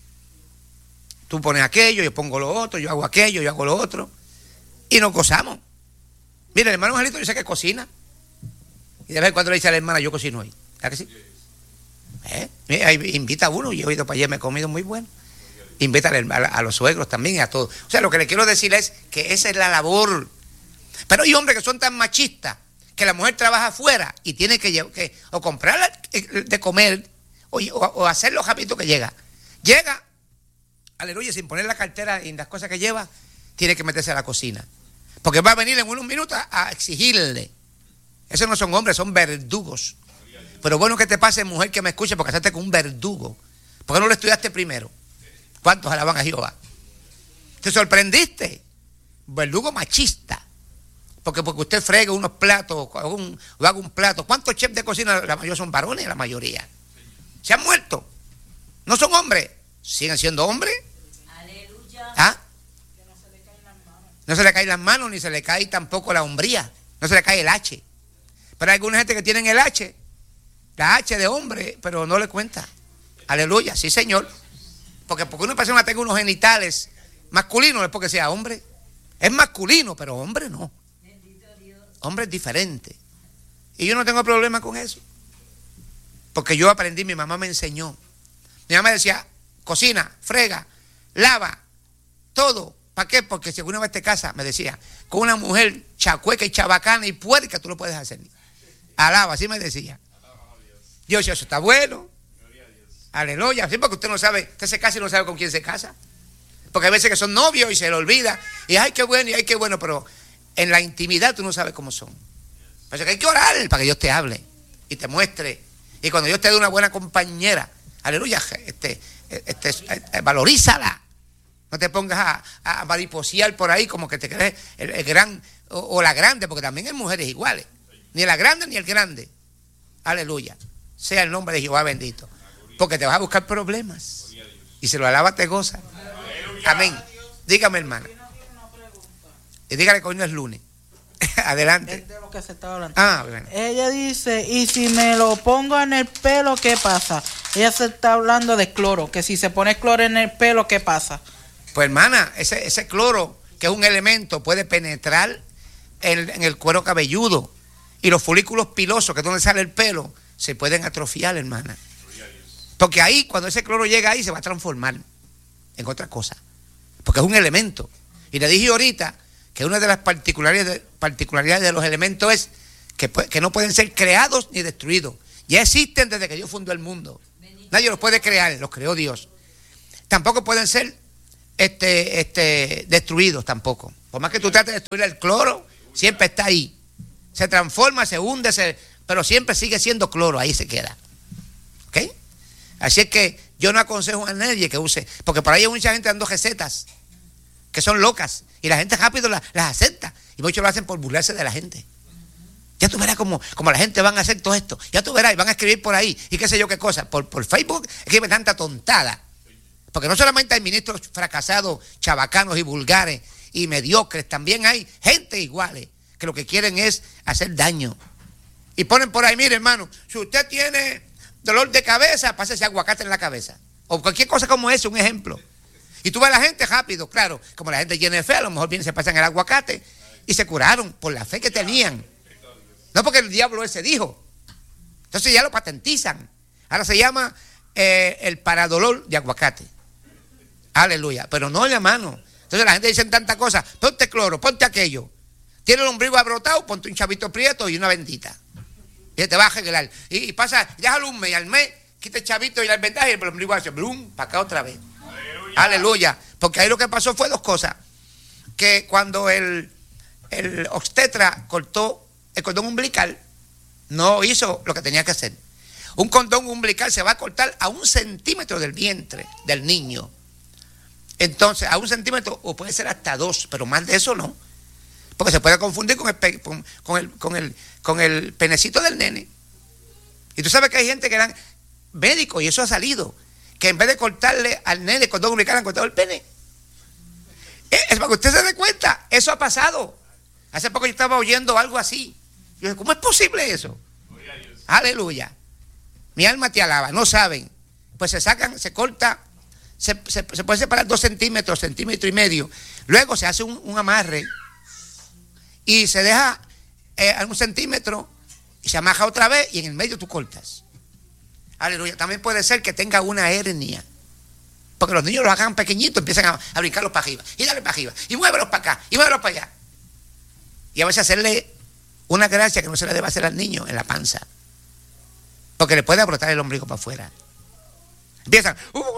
Tú pones aquello, yo pongo lo otro, yo hago aquello, yo hago lo otro. Y nos gozamos. Mire, el hermano Angelito dice que cocina. Y de vez en cuando le dice a la hermana, yo cocino hoy. ¿Verdad que sí? ¿Eh? Mira, ahí invita a uno, yo he ido para allá, me he comido muy bueno. Invita a, a, a los suegros también y a todos. O sea, lo que le quiero decir es que esa es la labor. Pero hay hombres que son tan machistas que la mujer trabaja afuera y tiene que, que o comprarle de comer o, o, o hacer lo rápido que llega. Llega, aleluya, sin poner la cartera y las cosas que lleva, tiene que meterse a la cocina. Porque va a venir en unos minutos a, a exigirle. Esos no son hombres, son verdugos. Pero bueno que te pase, mujer que me escuche, porque casaste con un verdugo. ¿Por qué no lo estudiaste primero? ¿Cuántos alaban a Jehová? ¿Te sorprendiste? Verdugo machista. Porque porque usted fregue unos platos o, un, o haga un plato. ¿Cuántos chefs de cocina? La mayoría son varones, la mayoría. Se han muerto. No son hombres. ¿Siguen siendo hombres?
Aleluya.
¿Ah? No se le caen las manos, ni se le cae tampoco la hombría. No se le cae el H. Pero hay alguna gente que tienen el H, la H de hombre, pero no le cuenta. Aleluya, sí señor. Porque porque una persona tenga unos genitales masculinos es porque sea hombre. Es masculino, pero hombre no. Hombre es diferente. Y yo no tengo problema con eso. Porque yo aprendí, mi mamá me enseñó. Mi mamá decía, cocina, frega, lava, todo. ¿Para qué? Porque si alguna vez te casas, me decía, con una mujer chacueca y chabacana y puerca, tú lo puedes hacer. Alaba, así me decía. Yo decía, eso está bueno. Aleluya. Sí, porque usted no sabe, usted se casa y no sabe con quién se casa. Porque hay veces que son novios y se le olvida. Y ay, qué bueno, y ay, qué bueno, pero en la intimidad tú no sabes cómo son. Por eso que hay que orar para que Dios te hable y te muestre. Y cuando Dios te dé una buena compañera, aleluya, este, este, este, valorízala. No te pongas a, a mariposear por ahí como que te crees el, el gran o, o la grande, porque también hay mujeres iguales. Ni la grande ni el grande. Aleluya. Sea el nombre de Jehová bendito. Porque te vas a buscar problemas. Y si lo alaba te goza. Amén. Dígame, hermano. Y dígale que hoy no es lunes. Adelante.
Es de lo que se está hablando.
Ah, bueno.
Ella dice, y si me lo pongo en el pelo, ¿qué pasa? Ella se está hablando de cloro, que si se pone cloro en el pelo, ¿qué pasa?
Pues hermana, ese, ese cloro, que es un elemento, puede penetrar en, en el cuero cabelludo. Y los folículos pilosos, que es donde sale el pelo, se pueden atrofiar, hermana. Porque ahí, cuando ese cloro llega ahí, se va a transformar en otra cosa. Porque es un elemento. Y le dije ahorita que una de las particularidades, particularidades de los elementos es que, que no pueden ser creados ni destruidos. Ya existen desde que Dios fundó el mundo. Nadie los puede crear, los creó Dios. Tampoco pueden ser este, este, destruidos tampoco. Por más que tú trates de destruir el cloro, siempre está ahí. Se transforma, se hunde, se, pero siempre sigue siendo cloro, ahí se queda. ¿Ok? Así es que yo no aconsejo a nadie que use, porque por ahí hay mucha gente dando recetas que son locas y la gente rápido las, las acepta y muchos lo hacen por burlarse de la gente. Ya tú verás como, como la gente van a hacer todo esto. Ya tú verás y van a escribir por ahí y qué sé yo qué cosa. Por, por Facebook escriben tanta tontada. Porque no solamente hay ministros fracasados, chabacanos y vulgares y mediocres, también hay gente iguales que lo que quieren es hacer daño. Y ponen por ahí, mire hermano, si usted tiene dolor de cabeza, pásese aguacate en la cabeza. O cualquier cosa como ese, un ejemplo. Y tú ves a la gente rápido, claro, como la gente tiene fe, a lo mejor vienen, se pasan el aguacate y se curaron por la fe que tenían. No porque el diablo ese dijo. Entonces ya lo patentizan. Ahora se llama eh, el paradolor de aguacate. Aleluya. Pero no en la mano. Entonces la gente dice tantas cosas. Ponte cloro, ponte aquello. Tiene el ombligo abrotado, ponte un chavito prieto y una bendita. Y te va a arreglar. Y, y pasa, déjalo un mes y al mes, quita el chavito y la vendaje y el ombligo hace blum, para acá otra vez. Aleluya. Aleluya. Porque ahí lo que pasó fue dos cosas. Que cuando el, el obstetra cortó el cordón umbilical, no hizo lo que tenía que hacer. Un cordón umbilical se va a cortar a un centímetro del vientre del niño. Entonces, a un centímetro, o puede ser hasta dos, pero más de eso no. Porque se puede confundir con el, con, con el, con el, con el penecito del nene. Y tú sabes que hay gente que eran médicos, y eso ha salido, que en vez de cortarle al nene el cordón umbilical, han cortado el pene. Es para que usted se dé cuenta, eso ha pasado. Hace poco yo estaba oyendo algo así. Yo dije, ¿cómo es posible eso? Aleluya. Mi alma te alaba. No saben. Pues se sacan, se corta, se, se, se puede separar dos centímetros, centímetro y medio. Luego se hace un, un amarre y se deja eh, a un centímetro y se amarra otra vez y en el medio tú cortas. Aleluya. También puede ser que tenga una hernia. Porque los niños los hagan pequeñitos, empiezan a, a brincarlos para arriba. Y dale para arriba. Y muévelos para acá. Y muévelos para allá. Y a veces hacerle una gracia que no se le debe hacer al niño en la panza. Porque le puede brotar el ombligo para afuera. Empiezan.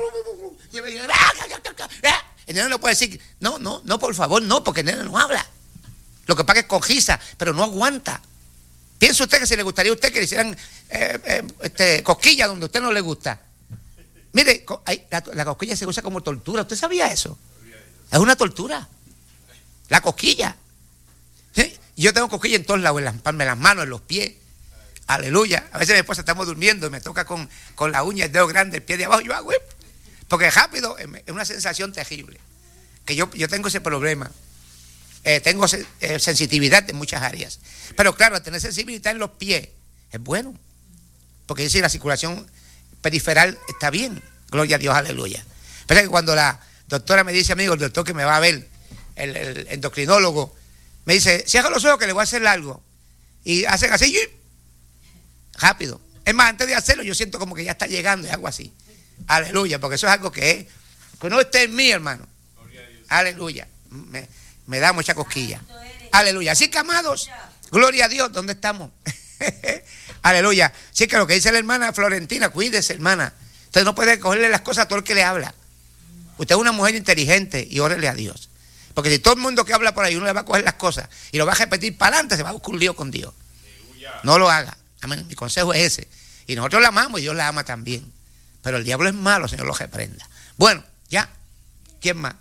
El nene no puede decir, no, no, no, por favor, no, porque el nene no habla. Lo que pasa es que cojiza, pero no aguanta. Piensa usted que si le gustaría a usted que le hicieran eh, eh, este, cosquillas donde a usted no le gusta. Mire, la, la cosquilla se usa como tortura. ¿Usted sabía eso? Es una tortura. La cosquilla. ¿Sí? Yo tengo cosquilla en todos lados, en las palmas, en las manos, en los pies. Aleluya. A veces mi esposa estamos durmiendo y me toca con, con la uña, el dedo grande, el pie de abajo. Yo hago, porque rápido es una sensación terrible. Que yo, yo tengo ese problema. Eh, tengo eh, sensitividad en muchas áreas. Pero claro, tener sensibilidad en los pies es bueno. Porque si la circulación periferal está bien. Gloria a Dios, aleluya. Pero es que cuando la doctora me dice, amigo, el doctor que me va a ver, el, el endocrinólogo, me dice, cierra los ojos que le voy a hacer algo. Y hacen así, rápido. Es más, antes de hacerlo, yo siento como que ya está llegando y algo así. Aleluya, porque eso es algo que es, que no esté en mí, hermano. Aleluya. Me, me da mucha cosquilla. Aleluya. Así que, amados, gloria a Dios, ¿dónde estamos? Aleluya. Así que lo que dice la hermana Florentina, cuídese, hermana. Usted no puede cogerle las cosas a todo el que le habla. Usted es una mujer inteligente y órele a Dios. Porque si todo el mundo que habla por ahí uno le va a coger las cosas y lo va a repetir para adelante, se va a buscar un lío con Dios. No lo haga. Amén. Mi consejo es ese. Y nosotros la amamos y Dios la ama también. Pero el diablo es malo, Señor lo reprenda. Bueno, ya. ¿Quién más?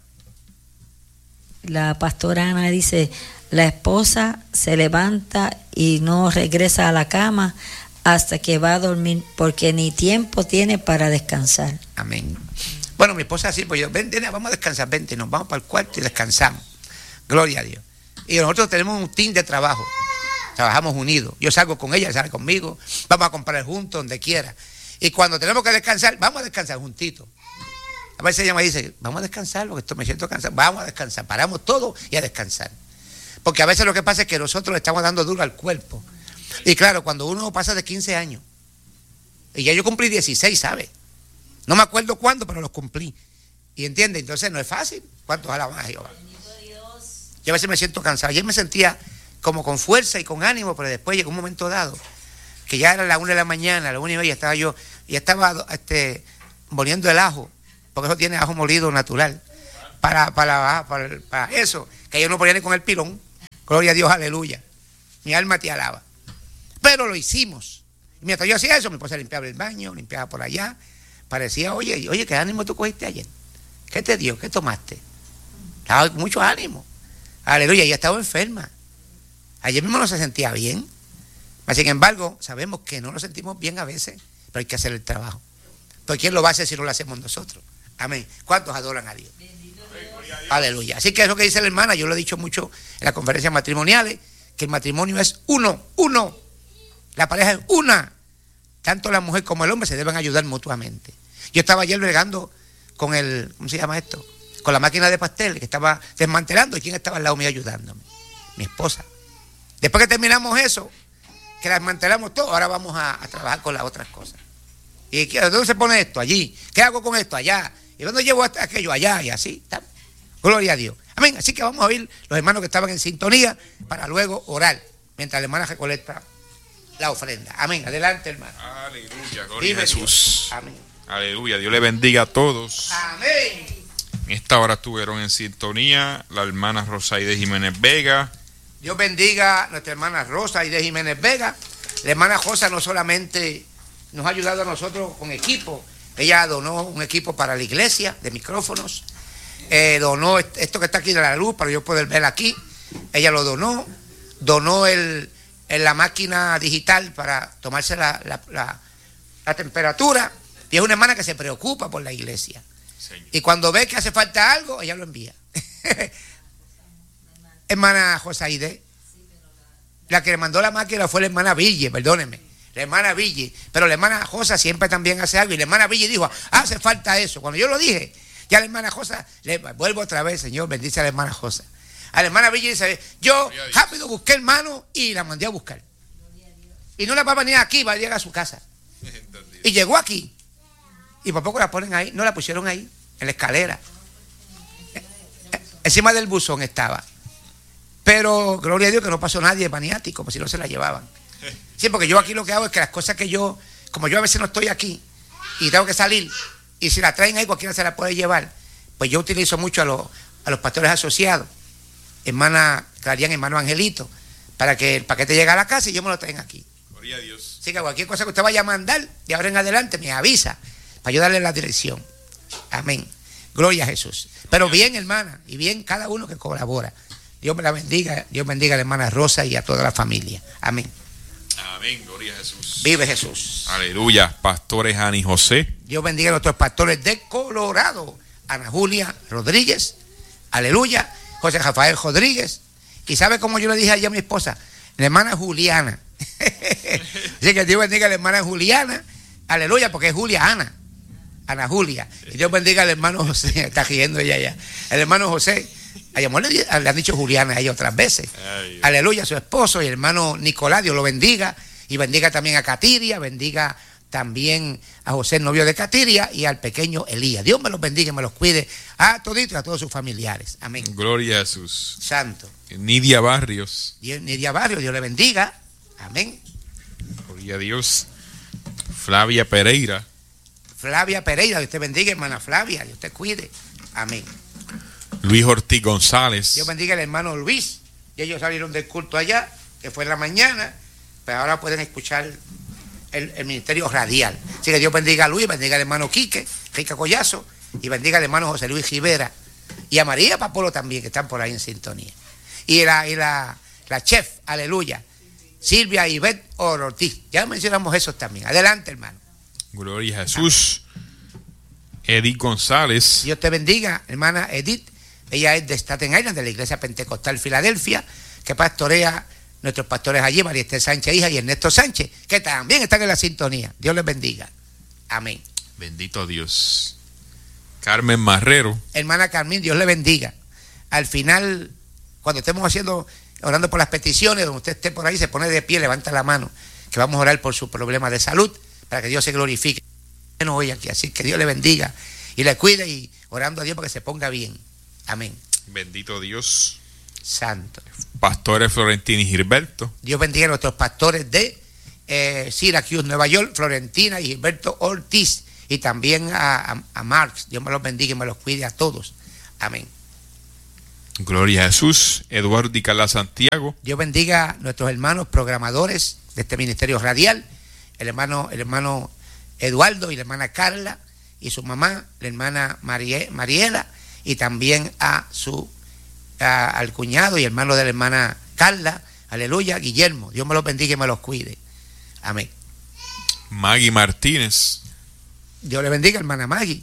La pastora Ana dice, la esposa se levanta y no regresa a la cama hasta que va a dormir porque ni tiempo tiene para descansar.
Amén. Bueno, mi esposa así, pues yo, ven, ven, vamos a descansar, vente, nos vamos para el cuarto y descansamos. Gloria a Dios. Y nosotros tenemos un team de trabajo. Trabajamos unidos. Yo salgo con ella, ella sale conmigo. Vamos a comprar juntos, donde quiera. Y cuando tenemos que descansar, vamos a descansar juntitos. A veces ella me dice, vamos a descansar, porque esto me siento cansado. Vamos a descansar, paramos todo y a descansar. Porque a veces lo que pasa es que nosotros le estamos dando duro al cuerpo. Y claro, cuando uno pasa de quince años, y ya yo cumplí dieciséis, ¿sabe? No me acuerdo cuándo, pero los cumplí. ¿Y entiende? Entonces no es fácil. ¿Cuántos alaban a Jehová? Yo a veces me siento cansado. Ayer me sentía como con fuerza y con ánimo, pero después llegó un momento dado que ya era la una de la mañana, a la una y media estaba yo, y estaba este, moliendo el ajo, porque eso tiene ajo molido natural, para, para, para, para eso, que yo no podía ni con el pilón. Gloria a Dios, aleluya. Mi alma te alaba. Pero lo hicimos. Y mientras yo hacía eso, mi esposa limpiaba el baño, limpiaba por allá. Parecía, oye, oye, ¿qué ánimo tú cogiste ayer? ¿Qué te dio? ¿Qué tomaste? Estaba con mucho ánimo. Aleluya, ella estaba enferma. Ayer mismo no se sentía bien. Sin embargo, sabemos que no nos sentimos bien a veces, pero hay que hacer el trabajo. Porque ¿quién lo va a hacer si no lo hacemos nosotros? Amén. ¿Cuántos adoran a Dios? Aleluya. Así que es lo que dice la hermana, yo lo he dicho mucho en las conferencias matrimoniales, que el matrimonio es uno, uno. La pareja es una. Tanto la mujer como el hombre se deben ayudar mutuamente. Yo estaba ayer bregando con el, ¿cómo se llama esto? Con la máquina de pastel que estaba desmantelando. ¿Y quién estaba al lado mío ayudándome? Mi esposa. Después que terminamos eso, que la desmantelamos todo, ahora vamos a, a trabajar con las otras cosas. ¿Y dónde se pone esto? Allí. ¿Qué hago con esto? Allá. ¿Y dónde llevo hasta aquello? Allá. Y así. ¿Está? Gloria a Dios. Amén. Así que vamos a oír los hermanos que estaban en sintonía para luego orar mientras la hermana recolecta la ofrenda. Amén. Adelante, hermano.
Aleluya. Gloria
Vive
a Jesús.
Dios. Amén.
Aleluya. Dios le bendiga a todos.
Amén.
En esta hora estuvieron en sintonía la hermana Rosaide Jiménez Vega.
Dios bendiga a nuestra hermana Rosa y de Jiménez Vega. La hermana Josa no solamente nos ha ayudado a nosotros con equipo, ella donó un equipo para la iglesia de micrófonos, eh, donó esto que está aquí de la luz para yo poder ver aquí, ella lo donó, donó el, el la máquina digital para tomarse la, la, la, la temperatura, y es una hermana que se preocupa por la iglesia. Señor. Y cuando ve que hace falta algo, ella lo envía. Hermana Josaide, la que le mandó la máquina fue la hermana Ville, perdóneme, la hermana Ville, pero la hermana Josa siempre también hace algo, y la hermana Ville dijo, hace falta eso. Cuando yo lo dije, ya la hermana Josa, le vuelvo otra vez, Señor, bendice a la hermana Josa. A la hermana Ville dice, yo rápido busqué hermano y la mandé a buscar. Y no la va a venir aquí, va a llegar a su casa. Y llegó aquí, y por poco la ponen ahí, no la pusieron ahí, en la escalera. Encima del buzón estaba. Pero, gloria a Dios, que no pasó nadie maniático, como si no se la llevaban. Sí, porque yo aquí lo que hago es que las cosas que yo, como yo a veces no estoy aquí y tengo que salir, y si la traen ahí cualquiera se la puede llevar, pues yo utilizo mucho a los, a los pastores asociados, hermana Clarian, hermano Angelito, para que el paquete llegue a la casa y yo me lo traigan aquí. Gloria a Dios. Así que cualquier cosa que usted vaya a mandar, de ahora en adelante, me avisa, para yo darle la dirección. Amén. Gloria a Jesús. Pero bien, hermana, y bien cada uno que colabora. Dios me la bendiga, Dios bendiga a la hermana Rosa y a toda la familia. Amén.
Amén, gloria a Jesús.
Vive Jesús.
Aleluya, pastores Ani José.
Dios bendiga a nuestros pastores de Colorado. Ana Julia Rodríguez, aleluya. José Rafael Rodríguez. ¿Y sabe cómo yo le dije ayer a mi esposa? La hermana Juliana. Así que Dios bendiga a la hermana Juliana, aleluya, porque es Julia Ana. Ana Julia. Y Dios bendiga al hermano José. Está riendo ella ya. El hermano José. A Yamor le, le han dicho Juliana a ella otras veces. Ay, aleluya, a su esposo y el hermano Nicolás, Dios lo bendiga. Y bendiga también a Catiria, bendiga también a José, el novio de Catiria, y al pequeño Elías. Dios me los bendiga y me los cuide a toditos y a todos sus familiares. Amén.
Gloria a Jesús.
Santo.
Nidia Barrios.
Dios, Nidia Barrios, Dios le bendiga. Amén.
Gloria a Dios. Flavia Pereira.
Flavia Pereira, Dios te bendiga, hermana Flavia, Dios te cuide. Amén.
Luis Ortiz González.
Dios bendiga al hermano Luis. Y ellos salieron del culto allá, que fue en la mañana, pero ahora pueden escuchar el, el ministerio radial. Así que Dios bendiga a Luis, bendiga al hermano Quique, Quique Collazo, y bendiga al hermano José Luis Rivera. Y a María Papolo también, que están por ahí en sintonía. Y la, y la, la chef, aleluya, Silvia Ivette Ortiz. Ya mencionamos esos también. Adelante, hermano.
Gloria a Jesús. Edith González.
Dios te bendiga, hermana Edith. Ella es de Staten Island, de la Iglesia Pentecostal Filadelfia, que pastorea nuestros pastores allí, María Esther Sánchez, hija, y Ernesto Sánchez, que también están en la sintonía. Dios les bendiga. Amén.
Bendito Dios. Carmen Marrero.
Hermana Carmen, Dios le bendiga. Al final, cuando estemos haciendo, orando por las peticiones, donde usted esté por ahí, se pone de pie, levanta la mano, que vamos a orar por su problema de salud, para que Dios se glorifique. No hoy aquí, así que Dios le bendiga y le cuide, y orando a Dios para que se ponga bien. Amén.
Bendito Dios.
Santo.
Pastores Florentini y Gilberto.
Dios bendiga a nuestros pastores de eh, Syracuse, Nueva York, Florentina y Gilberto Ortiz. Y también a, a, a Marx. Dios me los bendiga y me los cuide a todos. Amén.
Gloria a Jesús. Eduardo y Carla Santiago.
Dios bendiga a nuestros hermanos programadores de este ministerio radial, el hermano, el hermano Eduardo y la hermana Carla y su mamá, la hermana Marie, Mariela, y también a su a, al cuñado y hermano de la hermana Carla, aleluya, Guillermo. Dios me los bendiga y me los cuide. Amén.
Maggie Martínez.
Dios le bendiga, hermana Maggie.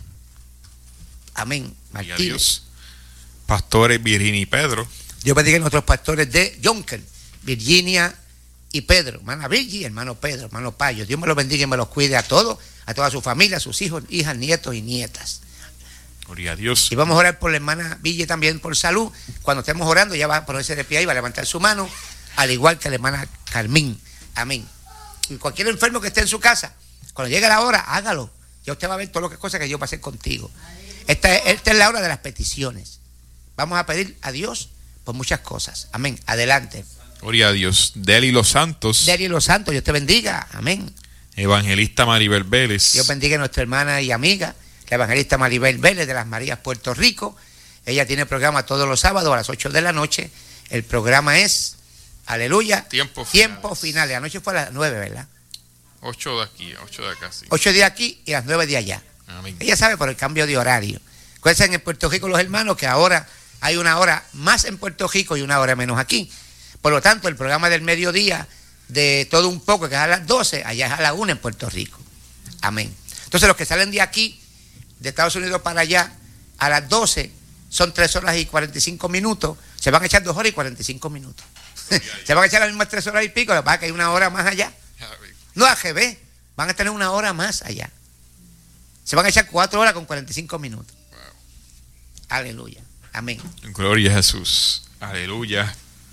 Amén.
Gloria a
Martínez.
Dios. Pastores Virginia y Pedro.
Dios bendiga a nuestros pastores de Jonker, Virginia y Pedro. Hermana Virgi, hermano Pedro, hermano Payo. Dios me los bendiga y me los cuide a todos, a toda su familia, a sus hijos, hijas, nietos y nietas.
Gloria a Dios.
Y vamos a orar por la hermana Ville también por salud. Cuando estemos orando, ella va a ponerse de pie ahí, va a levantar su mano, al igual que la hermana Carmín. Amén. Y cualquier enfermo que esté en su casa, cuando llegue la hora, hágalo. Ya usted va a ver todas las cosas que yo pasé contigo. Esta, esta es la hora de las peticiones. Vamos a pedir a Dios por muchas cosas. Amén. Adelante.
Gloria a Dios. Deli Los Santos.
Deli Los Santos, Dios te bendiga. Amén.
Evangelista Maribel Vélez.
Dios bendiga a nuestra hermana y amiga, la evangelista Maribel Vélez de las Marías, Puerto Rico. Ella tiene programa todos los sábados a las ocho de la noche. El programa es, aleluya,
Tiempo
Tiempo finales. Anoche fue a las nueve, ¿verdad?
Ocho de aquí, ocho de acá, sí.
Ocho de aquí y las nueve de allá.
Amén.
Ella sabe por el cambio de horario. Acuérdense en Puerto Rico los hermanos que ahora hay una hora más en Puerto Rico y una hora menos aquí. Por lo tanto, el programa del mediodía de todo un poco, que es a las doce, allá es a la una en Puerto Rico. Amén. Entonces los que salen de aquí, de Estados Unidos para allá, a las doce, son tres horas y cuarenta y cinco minutos, se van a echar dos horas y cuarenta y cinco minutos. Se van a echar las mismas tres horas y pico, lo que pasa es que hay una hora más allá. No, A G B, van a tener una hora más allá. Se van a echar cuatro horas con cuarenta y cinco minutos.
Wow.
Aleluya. Amén.
Gloria a Jesús. Aleluya.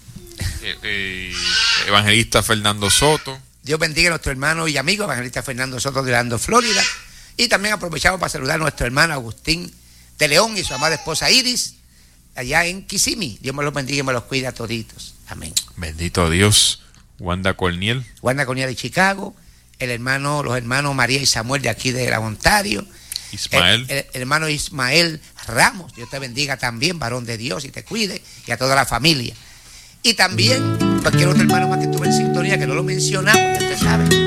Eh, eh, Evangelista Fernando Soto.
Dios bendiga a nuestro hermano y amigo, evangelista Fernando Soto de Orlando, Florida. Y también aprovechamos para saludar a nuestro hermano Agustín de León y su amada esposa Iris, allá en Kissimmee. Dios me los bendiga y me los cuida a toditos. Amén.
Bendito Dios. Wanda Corniel.
Wanda Corniel de Chicago, el hermano, los hermanos María y Samuel de aquí de la Ontario.
Ismael.
El, el, el hermano Ismael Ramos, Dios te bendiga también, varón de Dios, y te cuide, y a toda la familia. Y también cualquier otro hermano más que estuve en sintonía, que no lo mencionamos, ya usted sabe.